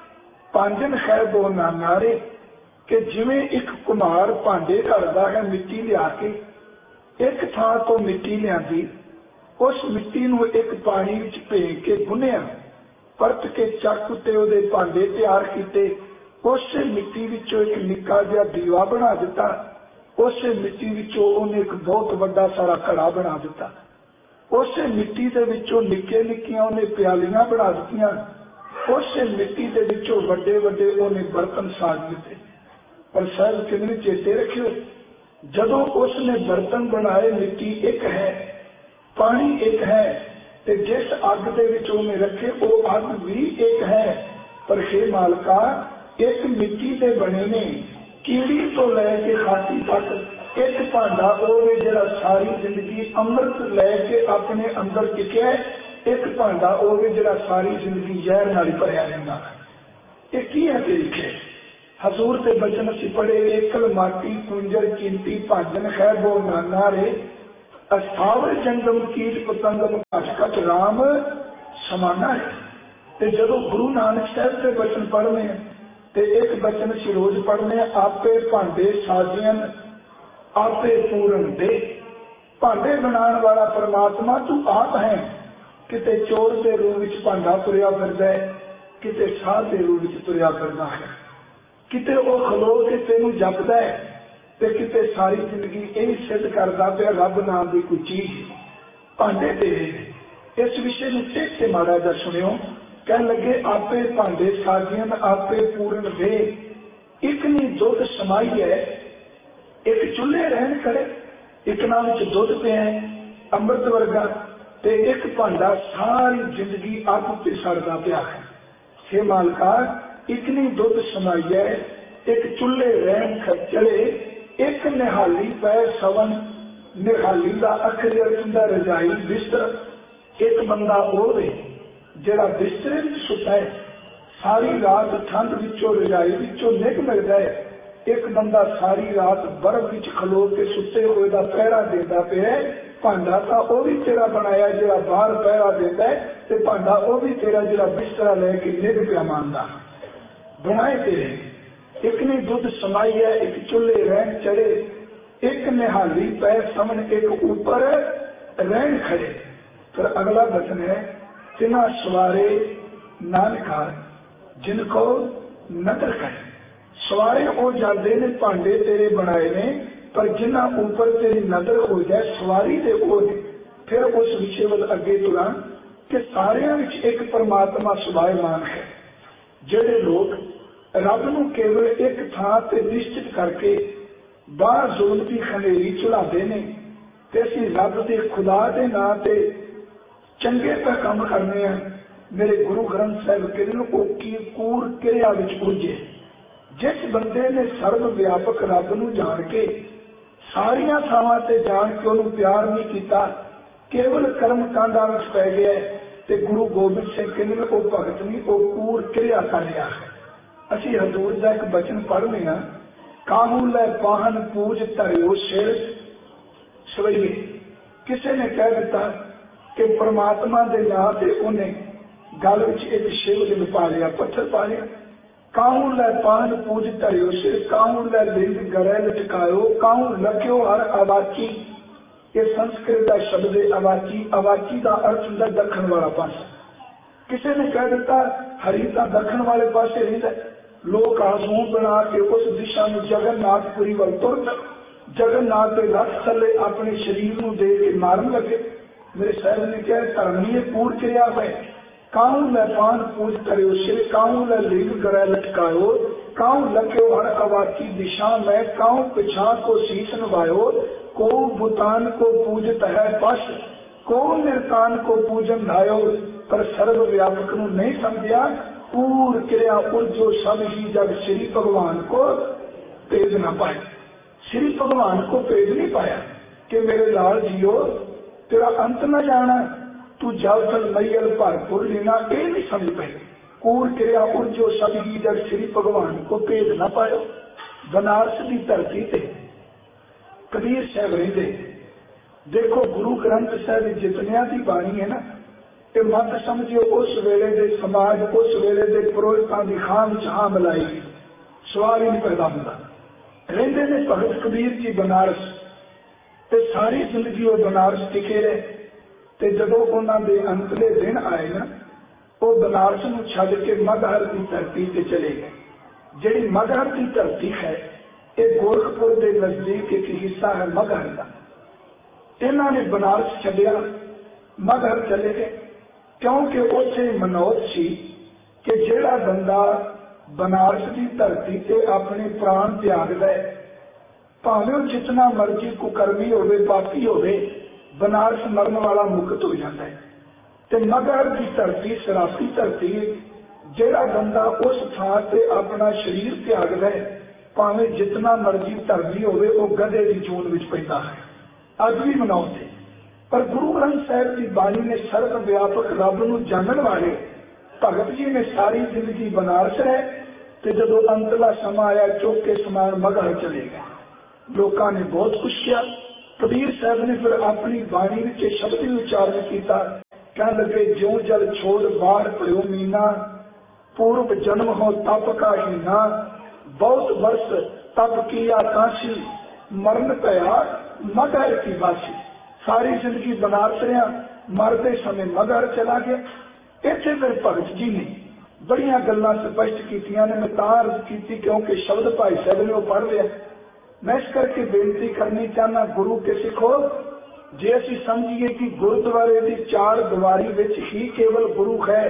पांजन खै दो नानारे, कि जिवें एक कुम्हार भांडे करदा है मिट्टी लिया के, एक थां तो मिट्टी लियांदी, उस मिट्टी नूं एक पानी विच भेज के गुन्निया, परत के चक ते उहदे भांडे तैयार कीते, उस मिट्टी विचों एक निक्का जिहा दीवा बना दिता, उस मिट्टी विचों उहने एक बहुत वड्डा सारा घड़ा बना दिता, उस मिट्टी दे विचों निक्के निक्कियां उहने प्यालियां बना दित्तियां, उस मिट्टी दे विचों वड्डे वड्डे उहने बर्तन साज दिते। पर साहब कितने चेते रखियो, जदों उसने बर्तन बनाए मिट्टी एक है, पानी एक है, ते जिस अग दे विच उहने रखे वो अग भी एक है। पर हे मालका, एक मिट्टी दे बने ने, कीड़ी तो लैके हाथी तक एक भांडा होवे जिहड़ा सारी जिंदगी अमृत लैके अपने अंदर टिकिया, एक भांडा होवे जिहड़ा सारी जिंदगी जहर नाल भरिया रहिंदा। ये की है लिखे हजूर के बचन असीं पढ़े, एकल माटी कुंजर कीमती भाजन खै बो नाना रे। ਅਸਥਾਵਰ ਜੰਗਮ ਕੀਟ ਪਤੰਗਮ ਘਟ ਘਟ ਰਾਮ ਸਮਾਨਾ ਹੈ। ਤੇ ਜਦੋਂ ਗੁਰੂ ਨਾਨਕ ਸਾਹਿਬ ਦੇ ਬਚਨ ਪੜ੍ਹਨੇ ਤੇ ਇੱਕ ਬਚਨ ਅਸੀਂ ਰੋਜ਼ ਪੜ੍ਹਨੇ, ਆਪੇ ਭਾਂਡੇ ਸਾਜੀਆਂ ਆਪੇ ਪੂਰਨ ਦੇ। ਭਾਂਡੇ ਬਣਾਉਣ ਵਾਲਾ ਪਰਮਾਤਮਾ ਤੂੰ ਆਪ ਹੈ। ਕਿਤੇ ਚੋਰ ਦੇ ਰੂਪ ਵਿੱਚ ਭਾਂਡਾ ਤੁਰਿਆ ਫਿਰਦਾ ਹੈ, ਕਿਤੇ ਸਾਧ ਦੇ ਰੂਪ ਵਿੱਚ ਤੁਰਿਆ ਫਿਰਦਾ ਹੈ, ਕਿਤੇ ਉਹ ਖਲੋ ਕੇ ਤੈਨੂੰ ਜਪਦਾ ਹੈ ਤੇ ਕਿਤੇ ਸਾਰੀ ਜ਼ਿੰਦਗੀ ਇਹ ਸਿੱਧ ਕਰਦਾ ਪਿਆ ਰੱਬ ਨਾਮ ਦੀ ਕੋਈ ਚੀਜ਼। ਭਾਂਡੇ ਤੇਰੇ। ਇਸ ਵਿਸ਼ੇ ਨੂੰ ਚੇਤ ਕੇ ਮਾੜਾ ਜਿਹਾ ਸੁਣਿਓ। ਕਹਿਣ ਲੱਗੇ ਆਪੇ ਭਾਂਡੇ ਸਾਜੀਆਂ ਆਪੇ ਪੂਰਨ ਦੇ। ਇੱਕ ਨੀ ਦੁੱਧ ਸਮਾਈ ਹੈ, ਇੱਕ ਚੁੱਲ੍ਹੇ ਰਹਿਣ ਖੜੇ, ਇੱਕ ਨਾਲ ਵਿੱਚ ਦੁੱਧ ਪਿਆ ਅੰਮ੍ਰਿਤ ਵਰਗਾ, ਤੇ ਇੱਕ ਭਾਂਡਾ ਸਾਰੀ ਜ਼ਿੰਦਗੀ ਅੱਗ ਉੱਤੇ ਸੜਦਾ ਪਿਆ ਹੈ। ਹੇ ਮਾਲਕਾ, ਇੱਕ ਨੀ ਦੁੱਧ ਸਮਾਈ ਹੈ, ਇੱਕ ਚੁੱਲ੍ਹੇ ਰਹਿਣ ਖੜੇ, ਇੱਕ ਨਿਹਾਲੀ ਪੈ ਸਵਨ। ਨਿਹਾਲੀ ਦਾ ਅੱਖਰ ਅਰਥ ਹੁੰਦਾ ਰਜਾਈ ਬਿਸਤਰ। ਇੱਕ ਬੰਦਾ ਉਹ ਵੇ ਜਿਹੜਾ ਬਿਸਤਰੇ ਵਿੱਚ ਸੁੱਤਾ ਹੈ, ਸਾਰੀ ਰਾਤ ਠੰਡ ਵਿੱਚੋਂ ਰਜਾਈ ਵਿੱਚੋਂ ਨਿੱਘ ਮਿਲਦਾ ਹੈ। ਇੱਕ ਬੰਦਾ ਸਾਰੀ ਰਾਤ ਬਰਫ਼ ਵਿੱਚ ਖਲੋ ਕੇ ਸੁੱਤੇ ਹੋਏ ਦਾ ਪਹਿਰਾ ਦਿੰਦਾ ਪਿਆ। ਭਾਂਡਾ ਤਾਂ ਉਹ ਵੀ ਤੇਰਾ ਬਣਾਇਆ ਜਿਹੜਾ ਬਾਹਰ ਪਹਿਰਾ ਦਿੰਦਾ ਹੈ, ਤੇ ਭਾਂਡਾ ਉਹ ਵੀ ਤੇਰਾ ਜਿਹੜਾ ਬਿਸਤਰਾ ਲੈ ਕੇ ਨਿੱਘ ਪਿਆ ਮੰਨਦਾ। ਬਣਾਏ ਤੇਰੇ। ਇੱਕ ਨੇ ਦੁੱਧ ਸਮਾਈ ਹੈ, ਇੱਕ ਚੁੱਲ੍ਹੇ ਰਹਿਣ ਚੜੇ, ਇੱਕ ਨਿਹਾਲੀ ਪੈ ਸਮਨ, ਇੱਕ ਉੱਪਰ ਰਹਿਣ ਖੜੇ। ਫਿਰ ਅਗਲਾ ਬਚਨ ਹੈ ਤਿਨਾ ਸਵਾਰੇ ਨਾਨਕਾ ਜਿਨ ਕੋ ਨਦਰ ਕਰੇ। ਸਵਾਰੇ ਉਹ ਜਾਂਦੇ ਨੇ ਭਾਂਡੇ ਤੇਰੇ ਬਣਾਏ ਨੇ, ਪਰ ਜਿਨ੍ਹਾਂ ਉੱਪਰ ਤੇਰੀ ਨਜ਼ਰ ਹੋ ਜਾਏ ਸਵਾਰੀ ਦੇ ਉਹ ਨੇ। ਫਿਰ ਉਸ ਵਿਸ਼ੇ ਵੱਲ ਅੱਗੇ ਤੁਰਾਂ ਕਿ ਸਾਰਿਆਂ ਵਿੱਚ ਇੱਕ ਪਰਮਾਤਮਾ ਸੁਭਾਇਮਾਨ ਹੈ। ਜਿਹੜੇ ਲੋਕ ਰੱਬ ਨੂੰ ਕੇਵਲ ਇੱਕ ਥਾਂ ਤੇ ਨਿਸ਼ਚਿਤ ਕਰਕੇ ਬਾਹਰ ਜ਼ੁਲਮ ਦੀ ਖਨੇਰੀ ਚੁਲਾਉਂਦੇ ਨੇ, ਤੇ ਅਸੀਂ ਰੱਬ ਦੇ ਖੁਦਾ ਦੇ ਨਾਂ ਤੇ ਚੰਗੇ ਤਾਂ ਕੰਮ ਕਰਨੇ ਆ। ਮੇਰੇ ਗੁਰੂ ਗ੍ਰੰਥ ਸਾਹਿਬ ਕਹਿੰਦੇ ਨੇ ਉਹ ਕੀ ਕੂਰ ਕਿਰਿਆ ਵਿੱਚ ਪੁੱਜੇ। ਜਿਸ ਬੰਦੇ ਨੇ ਸਰਵ ਵਿਆਪਕ ਰੱਬ ਨੂੰ ਜਾਣ ਕੇ ਸਾਰੀਆਂ ਥਾਵਾਂ ਤੇ ਜਾਣ ਕੇ ਉਹਨੂੰ ਪਿਆਰ ਨਹੀਂ ਕੀਤਾ, ਕੇਵਲ ਕਰਮ ਕਾਂਡਾਂ ਵਿੱਚ ਪੈ ਗਿਆ, ਤੇ ਗੁਰੂ ਗੋਬਿੰਦ ਸਿੰਘ ਕਹਿੰਦੇ ਨੇ ਉਹ ਭਗਤ ਨਹੀਂ, ਉਹ ਕੂਰ ਕਿਰਿਆ ਕਰ ਰਿਹਾ ਹੈ। ਅਸੀਂ ਹਜ਼ੂਰ ਦਾ ਇੱਕ ਬਚਨ ਪੜ੍ਹਨੇ ਆ, ਕਾਹੂ ਲੈ ਪਾਹਨ ਪੂਜ ਧਰਿਓ ਸਿਰ ਸਵਈਏ। ਕਿਸੇ ਨੇ ਕਹਿ ਦਿੱਤਾ ਕਿ ਪਰਮਾਤਮਾ ਦੇ ਨਾਂ ਤੇ ਉਹਨੇ ਗਲ ਵਿੱਚ ਇੱਕ ਸ਼ਿਵਲਿੰਗ ਪਾ ਲਿਆ, ਪੱਥਰ ਪਾ ਲਿਆ। ਕਾਹੂ ਲੈ ਪਾਹਨ ਪੂਜ ਧਰਿਓ ਸਿਰ, ਕਾਹੂ ਲੈ ਲਿੰਗ ਗਲੇ ਲਟਕਾਇਓ, ਕਾਹੂ ਲਖਿਓ ਹਰ ਅਵਾਚੀ। ਇਹ ਸੰਸਕ੍ਰਿਤ ਦਾ ਸ਼ਬਦ ਹੈ ਅਵਾਚੀ। ਅਵਾਚੀ ਦਾ ਅਰਥ ਹੁੰਦਾ ਦੱਖਣ ਵਾਲਾ ਪਾਸਾ। ਕਿਸੇ ਨੇ ਕਹਿ ਦਿੱਤਾ ਹਰੀ ਤਾਂ ਦੱਖਣ ਵਾਲੇ ਪਾਸੇ ਰਹਿੰਦਾ। ਲੋਕ ਆਸੂ ਬਣਾ ਕੇ ਉਸ ਦਿਸ਼ਾ ਨੂੰ ਜਗਨਨਾਥਪੁਰੀ ਵੱਲ ਤੁਰਨ, ਜਗਨਨਾਥ ਦੇ ਲੱਤ ਥੱਲੇ ਆਪਣੇ ਸਰੀਰ ਨੂੰ ਦੇ ਕੇ ਮਾਰਨ ਲੱਗੇ। ਮੇਰੇ ਸਾਹਿਬ ਨੇ ਕਿਹਾ ਧਰਮ ਨਹੀਂ ਇਹ ਕੂੜ ਕਿਰਿਆ ਹੈ। ਕਾਹੂ ਲੈ ਪਾਨ ਪੂਜ ਕਰਿਓ ਸਿਰ, ਕਾਹੂ ਲੈ ਲਿੰਗ ਗਲੇ ਲਟਕਾਇਓ, ਕਾਹੂ ਲਖਿਓ ਹਰ ਅਵਾਚੀ ਦਿਸ਼ਾ ਮੈਂ, ਕਾਹੂ ਪਿਛਾ को शीश नवायो। को भूतान को पूजत है पश, को निरकान को पूजन धायो। पर सर्व व्यापक ਨੂੰ नहीं समझिया, कूर क्रिया उर्जो सब ही जब श्री भगवान को भेज ना पाए। श्री भगवान को भेज नहीं पाया कि मेरे लाल जियो तेरा अंत न जाना, तू जल थल मैयल भरपूर लेना, ये नहीं समझ पाए। कूर क्रिया उर्जो सब ही जब श्री भगवान को भेज ना पायो। बनारस की धरती से कबीर साहब रहते। देखो गुरु ग्रंथ साहब जितनिया की बाणी है ना, ये मत समझियो उस वेले दे समाज, उस वेले दे पुरोहितां दी खाम चाह मिलाई सवाल ही नहीं पैदा होता। रहते ने भगत कबीर जी बनारस, ते सारी जिंदगी वो बनारस टिके रहे। ते जदों उन्हां दे अंतले दिन आए ना, वो बनारस नूं छड्ड के मगहर की धरती ते चले गए। जिहड़ी मगहर की धरती है ये गोरखपुर के नजदीक एक हिस्सा है मगहर का। इन्हों ने बनारस छड्डिया, मगहर चले गए, क्योंकि उत्थे मनोत सी कि जिहड़ा बंदा बनारस की धरती से अपने प्राण त्यागदा है, भावें जितना मर्जी कुकर्मी होवे पापी होवे, बनारस मरण वाला मुक्त हो जाता है। ते मगहर की धरती सराफी धरती, जिहड़ा बंदा उस थां ते अपना शरीर त्यागदा है, भावें जितना मर्जी धर्मी होवे, वो गधे की चोन विच पैंदा है। अज भी मनाउंदे। पर गुरु ग्रंथ साहिब की बाणी ने सर्व व्यापक रब नूं जानन वाले भगत जी ने सारी जिंदगी बनारस रहे, ते जदों अंतला समा आया चुक के समान मगहर चले गए। लोगों ने बहुत कुछ किया, कबीर साहब ने फिर अपनी बाणी विच शब्द भी उच्चारण किया, कह लगे ज्यों जल छोड़ बाहर पड़ो मीना, पूर्व जन्म हो तप का हीना, बहुत वर्ष तप किया काशी, मरण पया मगर की बासी। सारी जिंदगी बनारस रहा, मरते समय मगर चला गया। इत्थे फिर भगत जी ने बड़िया गल्लां स्पष्ट कीतियां ने, मैं तां अर्ज की क्योंकि शब्द भाई साहब ने वो पढ़ लिया। मैं इस करके बेनती करनी चाहना, गुरु के सिखो, जे असीं समझिए कि गुरुद्वारे की चार दीवारी विच ही केवल गुरु है,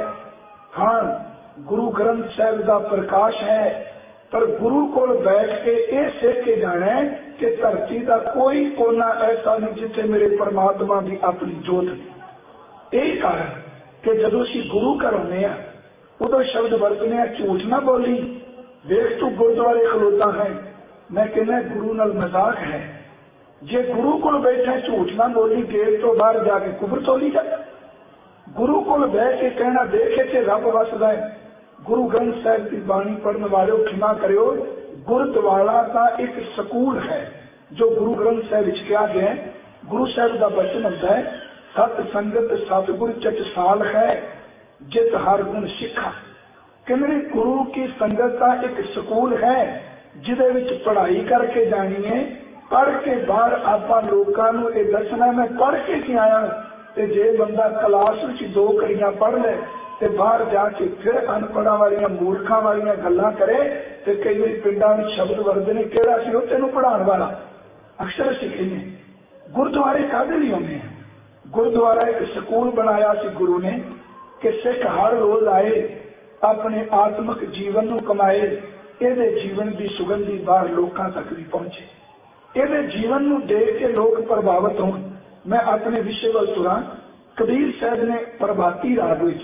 हाँ गुरु ग्रंथ साहिब का प्रकाश है, पर गुरु को बैठ के ये सीख के जाना है कि धरती का कोई कोना ऐसा नहीं जिथे मेरे परमात्मा की अपनी जोत नहीं। यही कारण कि जदों असीं गुरु घर आने आ उदों शब्द वरतने आ, झूठ ना बोली, वेख तू गुरुद्वारे खलोता है, मैं कहना गुरु नाल मजाक है। जे गुरु को बैठे झूठ ना बोली, गेट तो बाहर जाके कुफर तोली जा। गुरु को बह के कहना देखे थे रब वसदा है। गुरु ग्रंथ साहिब की बाणी पढ़ने वाले क्षमा करो, गुरुद्वारा का एक सकूल है जो गुरु ग्रंथ साहिब कहा गया है। गुरु साहिब का वचन होता है, सत संगत सतगुर चटसाल है, जित हर गुण सिखा। कहने गुरु की संगत का एक सकूल है जिदे विच पढ़ाई करके जानी है, पढ़ के बाहर आपां लोकां नूं ये दसना मैं पढ़ के की आया। ते जे बंदा क्लास विच दो घड़ियां पढ़ ले ते बाहर जाके फिर अनपढ़ां वालियां मूर्खां वालियां गल्लां करे, ते कई बार पिंडां विच शब्द वरदे ने, किहड़ा सी ओह तैनूं पढ़ाउण वाला। अक्सर असीं कहने गुरुद्वारे काहदे लई आउंदे आ? गुरुद्वारा एक सकूल बनाया सी गुरु ने कि सिख हर रोज आए, अपने आत्मिक जीवन नूं कमाए, ਇਹਦੇ जीवन की सुगंधी बाहर लोगों तक भी पहुंचे, ਇਹਦੇ जीवन नूं देख के लोग प्रभावित होण। मैं अपने विषय वाल तुरा। कबीर साहब ने प्रभाती राग विच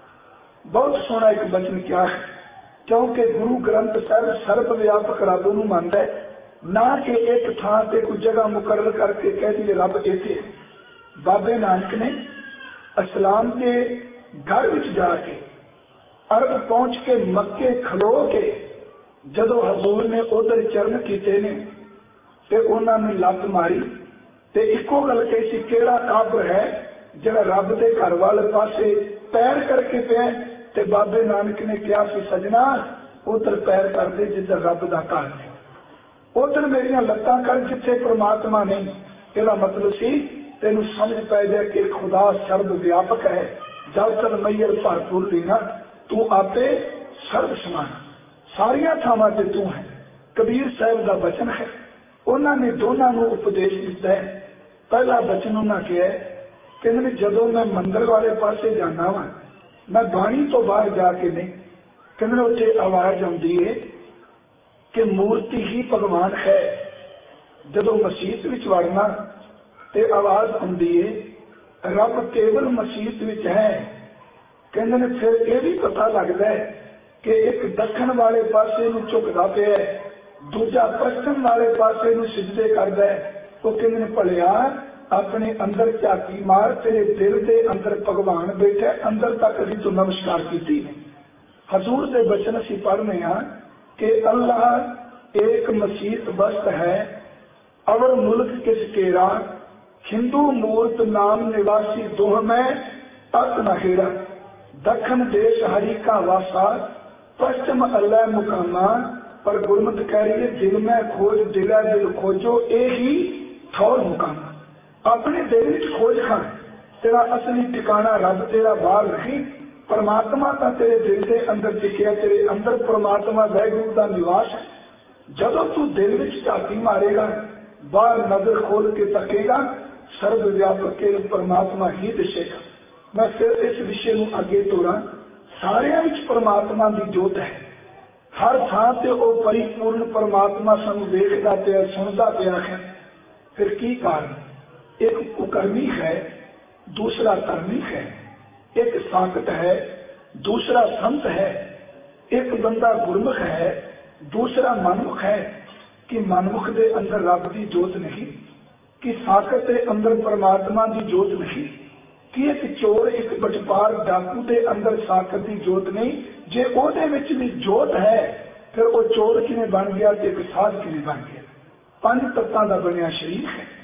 बहुत सोहना एक वचन किया है, क्योंकि गुरु ग्रंथ साहब सर्व व्यापक रब नूं मानदा है, ना कि एक थां ते कोई जगह मुकर्रर करके कह दिए रब इत्थे है। बाबे नानक ने इस्लाम के घर विच जाके अरब पहुंच के मक्के खलो के जदों हजूर ने उधर चरण कीते ने ते उन्होंने लत मारी ते इको गल कही सी, केड़ा काबर है जिहड़ा रब दे घर वाले पासे पैर करके पिया। ते बाबे नानक ने कहा सी, सजना उधर पैर कर दे जिधर रब दा घर है, उधर मेरियां लत्तां कर जिथे परमात्मा नहीं। इसदा मतलब सी तेनू समझ पै जाए कि खुदा सर्व व्यापक है। जब तक मैयर भरपूर लेना तू आपे सर्व समान, सारिया थावां ते तू है। कबीर साहब का वचन है, उन्होंने दोनों को उपदेश दिता है। पहला वचन उन्होंने कहा कि जदों मैं मंदिर वाले पासे जाना वा, मैं बाणी तो बाहर जाके नहीं, कहने उत्थे आवाज आउंदी है कि मूर्ति ही भगवान है। जदों मसीत विच वड़ना ते आवाज आउंदी है रब केवल मसीत विच है। कहने फिर यह भी पता लगता है कि एक दक्षिण वाले पासे नूं झुकदा पिया है, दूजा पश्चिम वाले पासे नूं सिजदे करदा है। तो कहने भलिया अपने अंदर झाकी मार, तेरे दिल के अंदर भगवान बैठा, अंदर तक असीं तो नमस्कार कीती ने। हजूर के बचन असीं पढ़ने हैं कि अल्लाह एक मसीत बस्त है, अवर मुल्क किस केरा, हिंदू मूर्त नाम निवासी दोह में तक नहेरा, दखन देश हरि का वासा, पश्चिम अल्लाह मुकामा। पर गुरमत कह रही है दिल में खोज दिला दिल खोजो, ए ही ठौर मुकामा। अपने दिल में खोज खान, तेरा असली ठिकाना रब तेरा बाहर नहीं, परमात्मा का तेरे दिल के अंदर टिकिया, तेरे अंदर परमात्मा वैगुरु का निवास है। जदों तू दिल में झाती मारेगा, बाहर नजर खोल के तकेगा, सर्व व्यापक के परमात्मा ही दिसेगा। मैं फिर इस विषय में अगे तोड़ा। सारियां विच परमात्मा की जोत है, हर थां ते वो परिपूर्ण परमात्मा सानू देखदा पिया, सुनदा पिया है। फिर की कारण? एक कुकर्मी है, दूसरा कर्मी है, एक साकट है, दूसरा संत है, एक बंदा गुरमुख है, दूसरा मनमुख है। कि मनमुख दे अंदर रब की जोत नहीं, कि साकट के अंदर परमात्मा की जोत नहीं, कि एक चोर एक बटपार डाकू के अंदर साकट की जोत नहीं। जे ओदे विच भी जोत है फिर वो चोर किवें बन गया ते एक साध किवें बन गया। पंज तत्तां दा बनिया शरीर है,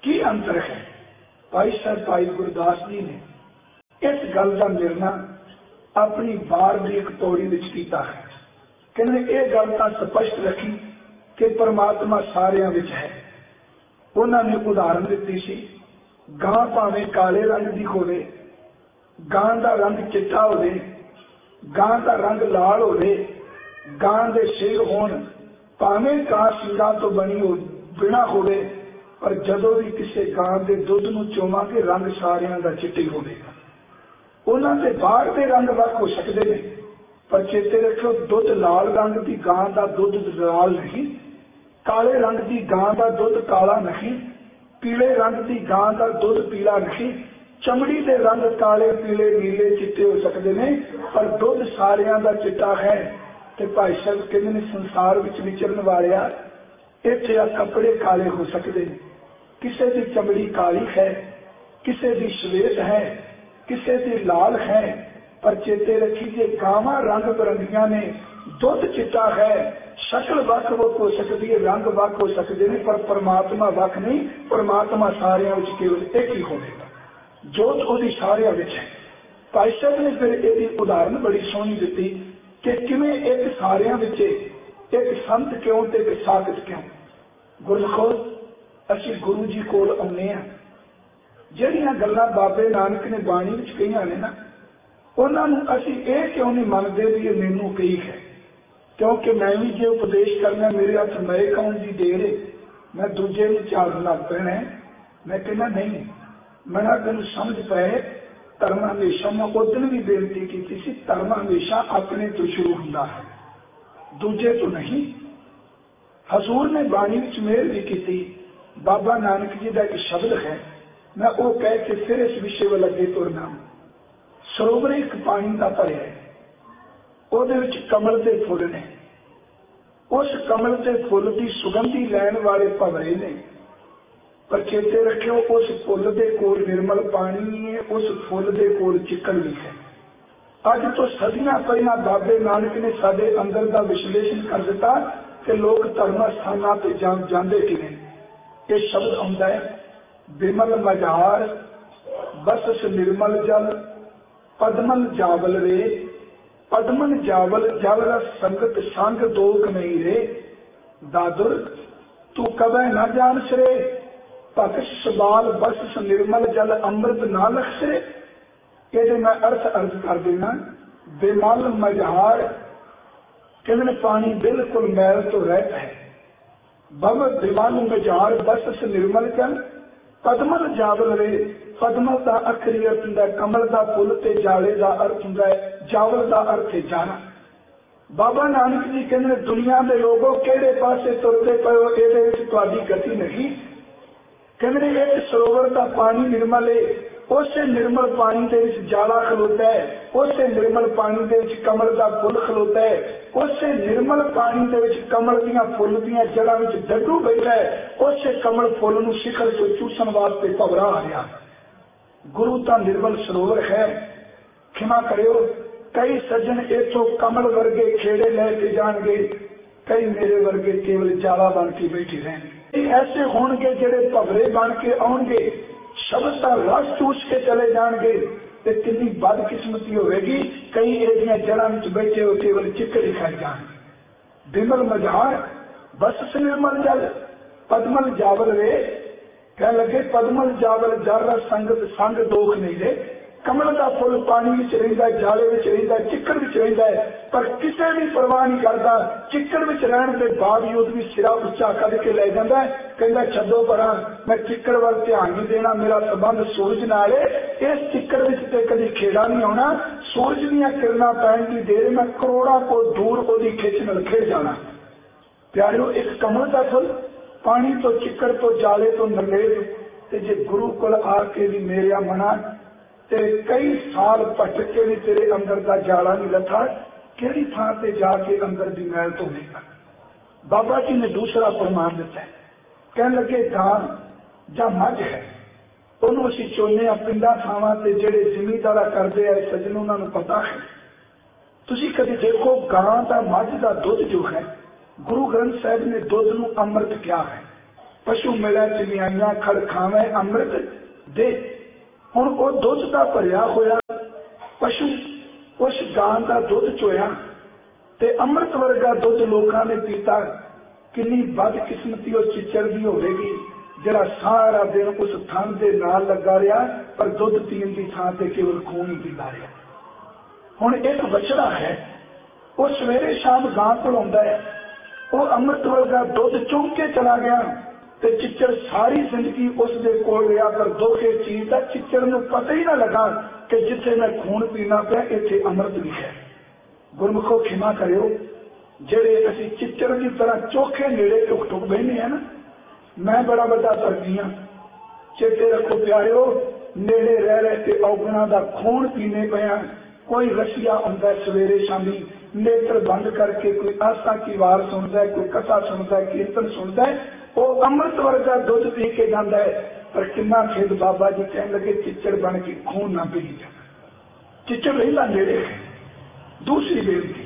की अंतर है? भाई साहब भाई गुरदास जी ने इस गल का निर्णय अपनी बार की एक पौड़ी विच कीता है। कहने ये गल तां स्पष्ट रखी कि परमात्मा सारियां विच है। उन्होंने उदाहरण दी सी, गां भावें काले रंग की होवे, गां का रंग चिट्टा होवे, गां का रंग लाल होवे, गां दे सिर होण भावें गां सिंगां तो बनी हो बिना होवे, पर जदों भी किसी गां के दुध नूं चोवांगे रंग सारियां दा चिट्टा ही होवेगा। उन्हां दे बाहर दे रंग वख हो सकते हैं, पर चेते रखो दुध लाल रंग की गां का दुध लाल नहीं, काले रंग की गां का दुध काला नहीं, पीले रंग की गां का दुध पीला नहीं। चमड़ी के रंग काले पीले नीले चिट्टे हो सकते हैं, पर दुध सारियां दा चिट्टा है। ते भाई साहब कहते हैं संसार विच विचरण वालिया इत्थे आ कपड़े काले हो सकते हैं, किसी की चमड़ी काली है, किसी की श्वेत है, किसी की लाल है, पर चेते रखी जे गावां रंग बिरंगियां ने, दुध चिट्टा है, शक्ल वख वख हो सकती है, रंग वख हो सकते हैं, पर परमात्मा वख नहीं। परमात्मा सारियां विच केवल एक ही होगा, जोत ओदी सारियां विच है। भाई साहब ने फिर इसकी उदाहरण बड़ी सोहनी दी कि किवें एक सारियां विच एक संत क्यों ते एक साधक क्यों। गुरखो असीं गुरु जी कोल आउंदे हां, जिहड़ियां गल्लां बाबे नानक ने बाणी विच कहीआं ने ना, उन्हां नूं असीं इह क्यों नहीं मनदे भी ये मैनूं कही है, क्योंकि मैं भी जो उपदेश करना मेरे हथ मरे खाउण की देर है, मैं दूजे नूं झाड़न लग पैना है। मैं कहना नहीं, मैं तेन समझ पाए धर्म हमेशा, मैं उदन भी बेनती की थी, धर्म हमेशा अपने तो शुरू होता है, दूजे तो नहीं। हजूर ने बाणी विच मेहर भी की। बाबा नानक जी का एक शब्द है, मैं वो कह के फिर इस विषय वाल अगे तुरना। सरोवर एक पानी का भरिया है, ਉਹਦੇ ਵਿੱਚ कमल के फुल ने, उस कमल के फुल की सुगंधी लैन वाले भंवरे ने, पर चेते रखियो उस फुल के कोल निर्मल पानी है, उस फुल के कोल चिक्कड़ भी है। अज तो सदियां पहला बाबे नानक ने साडे अंदर का विश्लेषण कर दिता कि लोग धर्म स्थानों पर जा, जाते किवें। ये शब्द आउंदा है, बिमल मझार बस निर्मल जल पदमल जावल रे, पदमन जावल जल रस संगत संग दोख नहीं रे, दादुर तू कबै न जान सरे, भक्ष सबाल बस निर्मल जल अमृत ना लखसरे। ये मैं अर्थ अर्थ कर देना, बेमल मझार कहते पानी बिल्कुल मैल तो रहता है। बब बेमल मझार बस निर्मल जल पदमल जावल रे, पदमल का अखरी अर्थ होंगे कमल का फुल ते जाले का अर्थ होंगे जावल का अर्थ है जाना। बाबा नानक जी कहते दुनिया के लोगों केड़े पासे तुरते पे हो, ये गति नहीं। कहते एक सरोवर का पानी निर्मल है, उससे निर्मल पानी के जाला खलोता है, उससे निर्मल पानी के कमल का फुल खलोता है, उससे निर्मल पानी के कमल दियां फुल दियां जड़ां विच डड्डू बैठा है, उससे कमल फुल नूं शिखर चों चूसण वास्ते भवरा आ रहा। गुरु तां निर्मल सरोवर है। क्षमा करियो, कई सज्जन इथों कमल वर्गे खेड़े लैके जाणगे, कई मेरे वर्गे केवल जाला बन के बैठे रहेंगे। ऐसे होणगे जिहड़े भवरे बन के आउणगे, शब्द का रस चूस के चले जाएंगे, तो कितनी बदकिस्मती होगी। कई एदियां जड़ां विच बैठे हो केवल चिक्कड़ ही खाए जाएंगे। बिमल मझार बस से निर्मल जल पदमल जावल रे, कह लगे पदमल जावल जल रस संगत संग दोख नहीं रे। कमल का फुल पानी विच रहिंदा, जाले विच रहिंदा, चिक्कड़ विच रहिंदा है, पर किसी भी परवाह नहीं करता। चिक्कड़ विच रहण के बावजूद भी सिरा उच्चा कद के लै जांदा है, कहंदा छड्डो परां, मैं चिक्कड़ वाल ध्यान नहीं देना, मेरा संबंध सूरज नाल है। इस चिक्कड़ विच ते कदी खेड़ा नहीं आउणा, सूरज दीयां किरणां पैण दी देर मैं करोड़ां को दूर ओदी खिच नाल खेड़ जाना। प्यारिओ, एक कमल का फुल पानी तो चिक्कड़ तो जाले तो नरलेज, ते जे गुरु कोल आके भी मेरिया मना तेरे कई साल भटक के भी तेरे अंदर का जाला नहीं लथा, केड़ी थां ते जाके अंदर दी मैल धोवेगा। बाबा जी ने दूसरा प्रमाण दिता है, कहने लगे गां जां मझ है, ਉਹਨੂੰ ਅਸੀਂ ਚੋਨੇ ਆ ਪਿੰਡਾਂ ਥਾਵਾਂ ਤੇ ਜਿਹੜੇ ਜ਼ਿਮੀਂਦਾਰਾ ਕਰਦੇ ਆ ਸੱਜਣ, ਉਹਨਾਂ ਨੂੰ ਪਤਾ ਹੈ। ਤੁਸੀਂ ਕਦੇ ਦੇਖੋ ਗਾਂ ਦਾ ਮੱਝ ਦਾ ਦੁੱਧ ਜੋ ਹੈ, ਗੁਰੂ ਗ੍ਰੰਥ ਸਾਹਿਬ ਨੇ ਦੁੱਧ ਨੂੰ ਅੰਮ੍ਰਿਤ ਕਿਹਾ ਹੈ। पशु मिले चलियाइयां खड़ खावे अमृत दे। हुण वो दुध का भरिया होया पशु उस गां का दुध चोया ते अमृत वर्गा दुध लोगों ने पीता। कितनी बदकिस्मती उस चिच्चड़ की होगी जरा सारा दिन उस थन के नाल लगा रहा पर दुध पीन की थां ते केवल खून ही पीता रहा। हुण एक बछड़ा है वो सवेरे शाम गां को आउंदा है, वो अमृत वर्गा दुध चुग के चला गया ते चिच्चड़ सारी जिंदगी उसके कोल रहा पर दुख इस चीज का चिच्चड़ नूं पता ही ना लगा कि जिथे मैं खून पीना पिया इत्थे अमृत भी है। गुरमुखो खिमा करियो जेड़े असीं चिच्चड़ की तरह चोखे नेड़े टुक टुक बहने हैं ना, मैं बड़ा बड़ा तरकी हाँ। चेते रखो प्यारियो, नेड़े रह रहे ते औगणा दा खून पीने पिया। कोई रसिया आंदा सवेरे शामी नेत्र बंद करके कोई आस्था की वार सुनता है, कोई कथा सुनता है, कीर्तन सुनता है, वो अमृत वर्गा दुध पी के जाता है। पर कितना खेद बाबा जी कह लगे चिच्चड़ बन के खून ना पी जाना। चिच्चड़ रहा नेड़े है। दूसरी बेनती,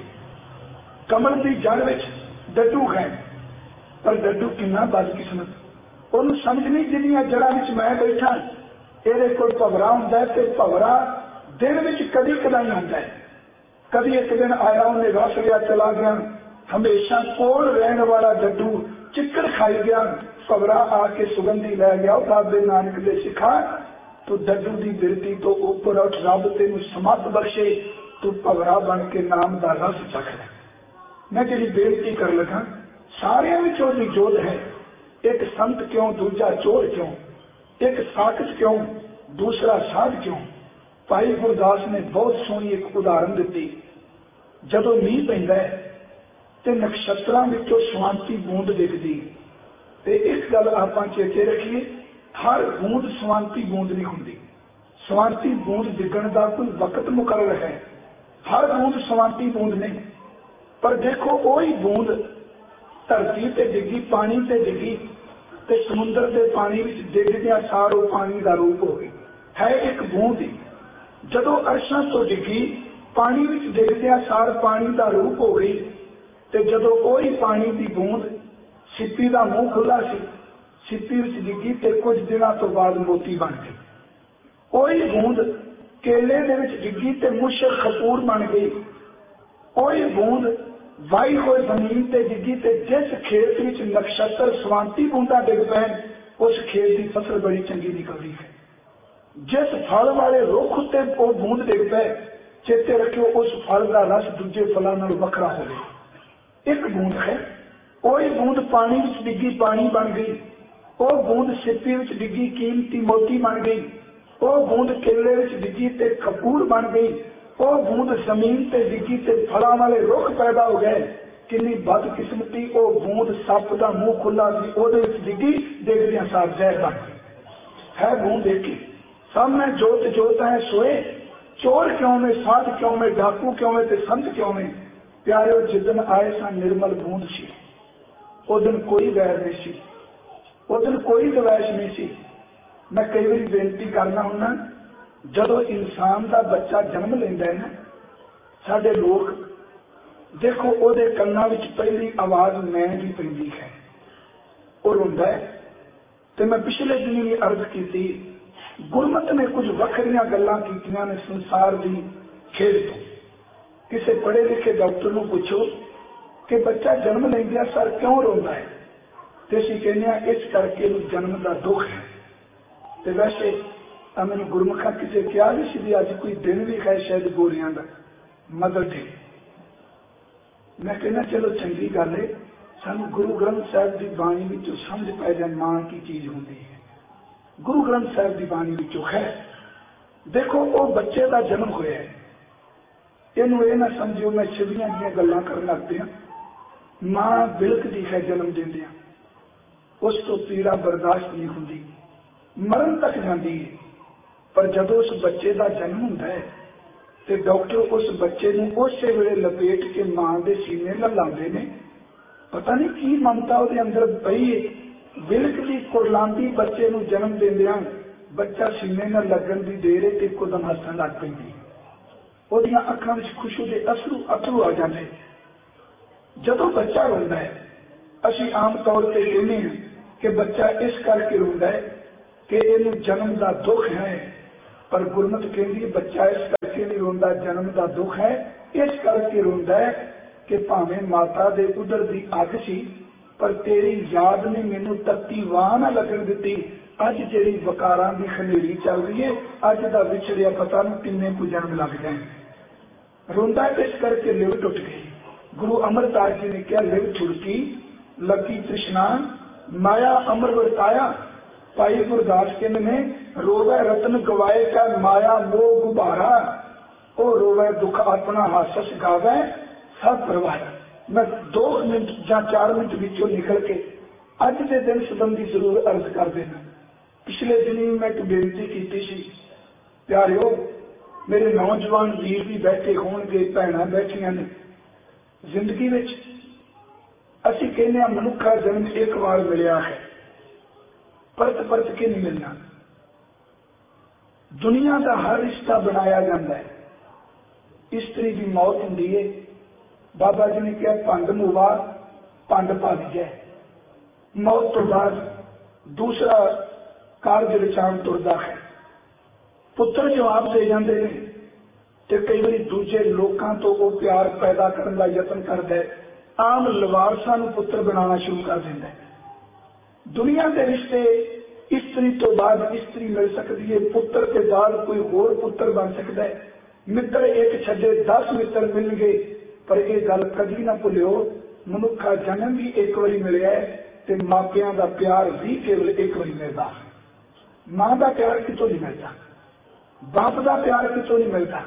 कमल की जड़ में डड्डू है पर डड्डू कितना बदकिस्मत, उन्होंने समझ नहीं जिन्नियां जड़ा में मैं बैठा ये कोई भवरा होंगे तो भवरा दिन में कभी कदाई आता है। कभी एक दिन आया उन्हें रस लिया चला गया, हमेशा कोल रहने वाला डड्डू चिक्कड़ खाई गया, भवरा आके सुगंधी लै गया। बाबे नानक ने सिखा तू डड्डू की बिरती तो ऊपर उठ, रब तेन समत बख्शे, तू भवरा बन के नाम का रस चख ले। मैं जी बेनती कर लगा, सारिया में जोत है, एक संत क्यों दूजा चोर क्यों, एक साकच क्यों दूसरा साध क्यों। भाई गुरदास ने बहुत सोहनी एक उदाहरण दी। जदों मीह पैंदा है ते नक्षत्रां विचों स्वांति बूंद दिखदी ते इस गल आपां चेते रखिए, हर बूंद स्वांति बूंद नहीं हुंदी। स्वांति बूंद डिगण दा कोई वक्त मुकर्रर है, हर बूंद स्वांति बूंद नहीं। पर देखो वही बूंद धरती ते डिगी, पानी ते डिगी ते समुद्र के पानी विच डिगदियां सारो पानी का रूप हो गई है एक बूंद ही। जदों अरशां तो डिगी पानी विच डिगदियां सार पानी का रूप हो गई ते जदों वही पानी की बूंद सिप्पी का मुंह खुला सी, सिप्पी विच डिगी ते कुछ दिनों तो बाद मोती बन गई। वही बूंद केले दे विच डिगी ते मुशक खपूर बन गई। वही बूंद वाई हुए जमीन ते डिगी ते जिस खेत विच नक्षत्र स्वांति बूंदा डिग पैन उस खेत की फसल बड़ी चंगी निकलती है। जिस फल वाले रुख उत्ते वो बूंद डिग पे, चेते रखियो उस फल का रस दूजे फलों नाल वखरा हो गया। एक बूंद है, वही बूंद पानी विच डिगी पानी बन गई, वो बूंद सिप्पी विच डिगी कीमती मोती बन गई, वो बूंद केले विच डिगी ते खपूर बन गई, वो बूंद जमीन ते डिगी ते फलों वाले रुख पैदा हो गए। कितनी बदकिस्मती, वो बूंद सप का मुंह खुला सी, ओदे विच डिगी डिगदियां सार जहर बन गई। है बूंद एक ही, सब में जोत जोत है सोए, चोर क्यों में, साध क्यों में, डाकू क्यों में ते संत क्यों में। प्यारे जिदन आए सा निर्मल बूंद सी, उस दिन कोई वैर नहीं सी, उस दिन कोई दवैश नहीं सी। मैं कई बार बेनती करना हुन्ना, जदों इंसान का बच्चा जन्म लेंदा है ना, साडे लोग देखो ओदे कन्नां विच पहली आवाज मैं की पैंदी है, वो रोंदा है। ते मैं पिछले दिन भी अर्ज की, गुरमत ने कुछ वखरियां गल्लां कीतियां ने संसार की खेल तो। किसी पढ़े लिखे डॉक्टर को पूछो कि बच्चा जन्म लेंदिया सर क्यों रोंदा है, तो असीं कहने हैं इस करके जन्म का दुख है। तो वैसे मैंने गुरमुखा किसी क्या भी सी अज कोई दिन भी है शायद गोरियां का मदर डे। मैं कहना चलो चंगी गल है, सानू गुरु ग्रंथ साहब की बाणी विचों समझ पै जाए मां की चीज होती है। गुरु ग्रंथ साहब की बाणी विचों है, देखो वो बच्चे का जन्म होया है, इनू ये ना समझो मैं छिवियां दी गल्लां करन लग पिया। मां बिलकदी है जन्म देंदियां, उस तो पीड़ा बर्दाश्त नहीं होंदी, मरण तक जाती है। पर जदों उस बच्चे का जन्म होंदा है तो डॉक्टर उस बच्चे को उस वेले लपेट के मां के सीने ला लाते हैं। पता नहीं की ममता वो अंदर पई है, बिलकदी कुरलांदी बच्चे को जन्म देंदिया बच्चा सीने न लगन की देर है तो एकदम हसन लग पैंदी, ओदियां अखां विच खुशी के अश्रू अथरू आ जाते। जदों बच्चा रोंदा है असीं आम तौर पर कहने हैं कि बच्चा इस करके रोंदा है कि इनू जन्म का दुख है, पर गुरमत कहती बच्चा इस करके नहीं रोंदा जन्म का दुख है, इस करके रोंदा है कि भावें माता दे उधर दी अग सी पर तेरी याद ने मैनू तत्ती वाह ना लगन दी। अज जी वकारां की खनेरी चल रही है, अज का विछड़िया पता नहीं किन्ने को जन्म लग जाए। रोंदा इस करके लिव टुट गई। गुरु अमरदास जी ने कहा लिव छुड़की लगी तृष्णा माया अमर वरताया। भाई गुरदास कहते ने रोवे रतन गवाए का माया मोह गुबारा, ओ रोवे दुख अपना हासस गावे सब परवार। मैं दो मिनट या चार मिनट विचों निकल के अज के दिन संबंधी जरूर अर्ज कर देना। पिछले दिन मैं एक बेनती की सी, प्यारिओ मेरे नौजवान वीर भी बैठे होणगे, भैणां बैठियां ने। जिंदगी विच असीं कहने आ मनुखा जन्म एक बार मिलिया है, परत परत के नहीं मिलना। दुनिया का हर रिश्ता बनाया जाता है, स्त्री की मौत होंदी है। बाबा जी ने कहा भंड मुवा भंड भज जाए, मौत तो बाद दूसरा कार्य रचान तुरदा है। पुत्र जवाब दे जाते हैं तो कई बार दूजे लोगों तो वो प्यार पैदा करने का यत्न करता है, आम लवारसा नूं पुत्र बनाना शुरू कर देता है। दुनिया के रिश्ते स्त्री तो बाद स्त्री मिल सकती है, पुत्र के बाद कोई होर पुत्र बन सकता है। मित्र एक छड्डे दस मित्र मिल गए, पर यह गल कभी ना भुलियो मनुखा जन्म भी एक बारी मिलया है ते मापियां दा प्यार भी केवल एक बारी मिलता। मां का प्यार कितों नहीं मिलता, बाप का प्यार कितों नहीं मिलता।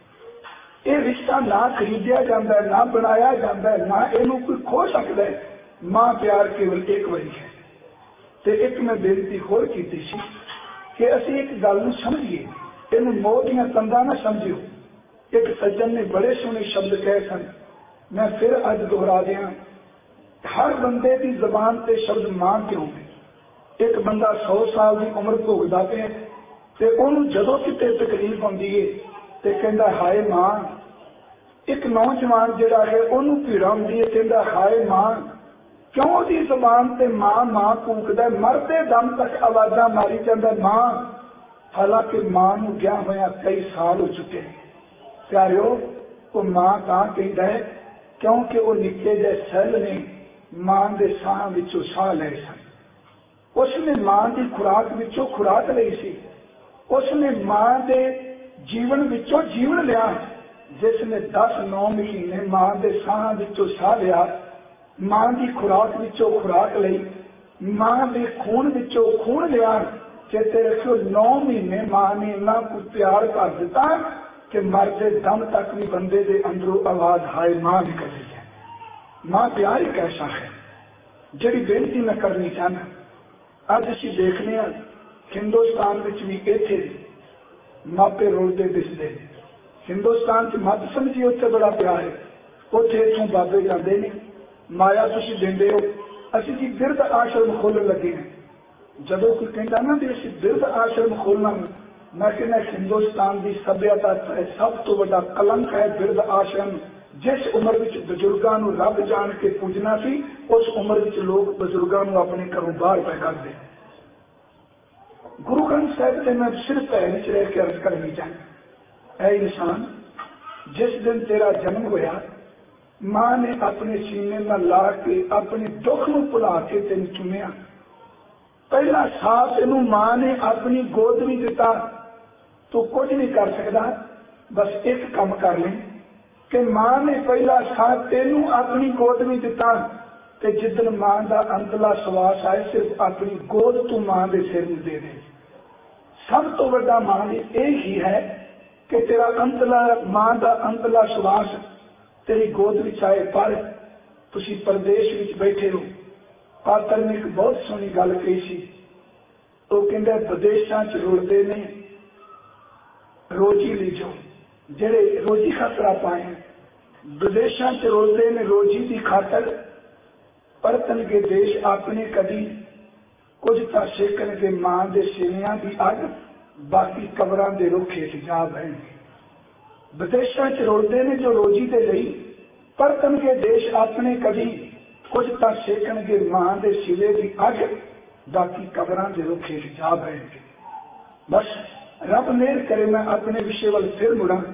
ये रिश्ता ना खरीदिया जाता है, ना बनाया जाता है, ना इनू कोई खो सकता है। मां प्यार केवल एक बारी है। तो एक मैं बेनती होर की सी कि असी एक गल नूं समझिए, इनू मोह दियां तंदां ना समझियो। एक सज्जन ने बड़े सोहने शब्द कहे सन, मैं फिर अज दोहरा दिया। हर बंदे की जबान से शब्द मां क्यों है। एक बंदा सौ साल की उम्र भोगदा पे ते ओनू जदों किते तकलीफ आउंदी है ते कहंदा हाय मां। एक नौजवान जिहड़ा है ओनू पीड़ा आउंदी है, कहंदा हाय मां। क्यों ओदी जबान ते मां मां कूकदा, मरदे दम तक आवाज़ां मारी जांदा मां। हालांकि मां नूं गया होया कई साल हो चुके हैं। प्यारिओ वो मां तां कहंदा है क्योंकि वो निक्के जे सैल ने मां दे साह विचों साह लए सन। उसने मां की खुराक विचों खुराक लई सी, उसने मां दे जीवन विचों जीवन लिया। जिसने दस नौ महीने मां दे साह विचों साह लिया, मां की खुराक विचों खुराक लई, मां दे खून विचों खून लिया। चेते रखियो नौ महीने मां ने इन्ना कुछ प्यार कर दिता कि मरते दम तक भी बंदे दे अंदरों आवाज हाय मां निकल रही है। मां प्यार एक ऐसा है। जिहड़ी बेनती मैं करनी चाहना, अज असीं देखने हिंदुस्तान विच भी इत्थे मापे रोलते दिसदे। हिंदुस्तान च मत समझिए उत्थे बड़ा प्यार है, उत्थे इत्थों बाबे जांदे ने, माया तुसीं दिंदे हो। असीं जी बिरध आश्रम खोलण लगे हैं। जदों कोई कहता ना भी असीं बिरध आश्रम खोलना, मैं कहना हिंदुस्तान की सभ्यता सब तो बड़ा कलंक है बिरध आश्रम। जिस उम्र विच बजुर्गों को रब जान के पूजना सी, उस उम्र विच लोग बजुर्गों को अपने घरों बाहर पै करते। गुरु ग्रंथ साहिब से मैं सिर्फ भैन च रह के अर्ज करनी चाहता, ऐ इंसान जिस दिन तेरा जन्म होया मां ने अपने सीने में ला के अपने दुख नूं भुला के तेन चुमिया। पहला साथ इनू मां ने अपनी गोद में दिता। तू कुछ नहीं कर सकता, बस एक काम कर ले कि मां ने पहला साथ तेनू अपनी गोद में दिता, ते जिदन मां का अंतला सवास आए सिर्फ अपनी गोद तू मां के सिर में दे दे। सब तो बड़ा मां यही है कि तेरा अंतला मां का अंतला सवास तेरी गोद में आए। पर तुसी परदेश में बैठे हो। पात्र ने एक बहुत सोहनी गल कही सी, वो कहंदा विदेशों च रुलते ने रोजी लीजो, जेड़े रोजी खातर आप आए हैं। विदेशों च रुलते ने रोजी की खातर, परतन के देश अपने कभी कुछ तो सेकन के मां के सिवियां की अग, बाकी कबरां के रुखे जा बहनगे। विदेशों च रुलते ने जो रोजी के लिए, परतन के देश अपने कभी कुछ तो सेकन के मां के सिवे की अग, बाकी कबरां दे रुखे जा बैठे। बस रब मेहर करे मैं अपने विषय वाल फिर मुड़ा।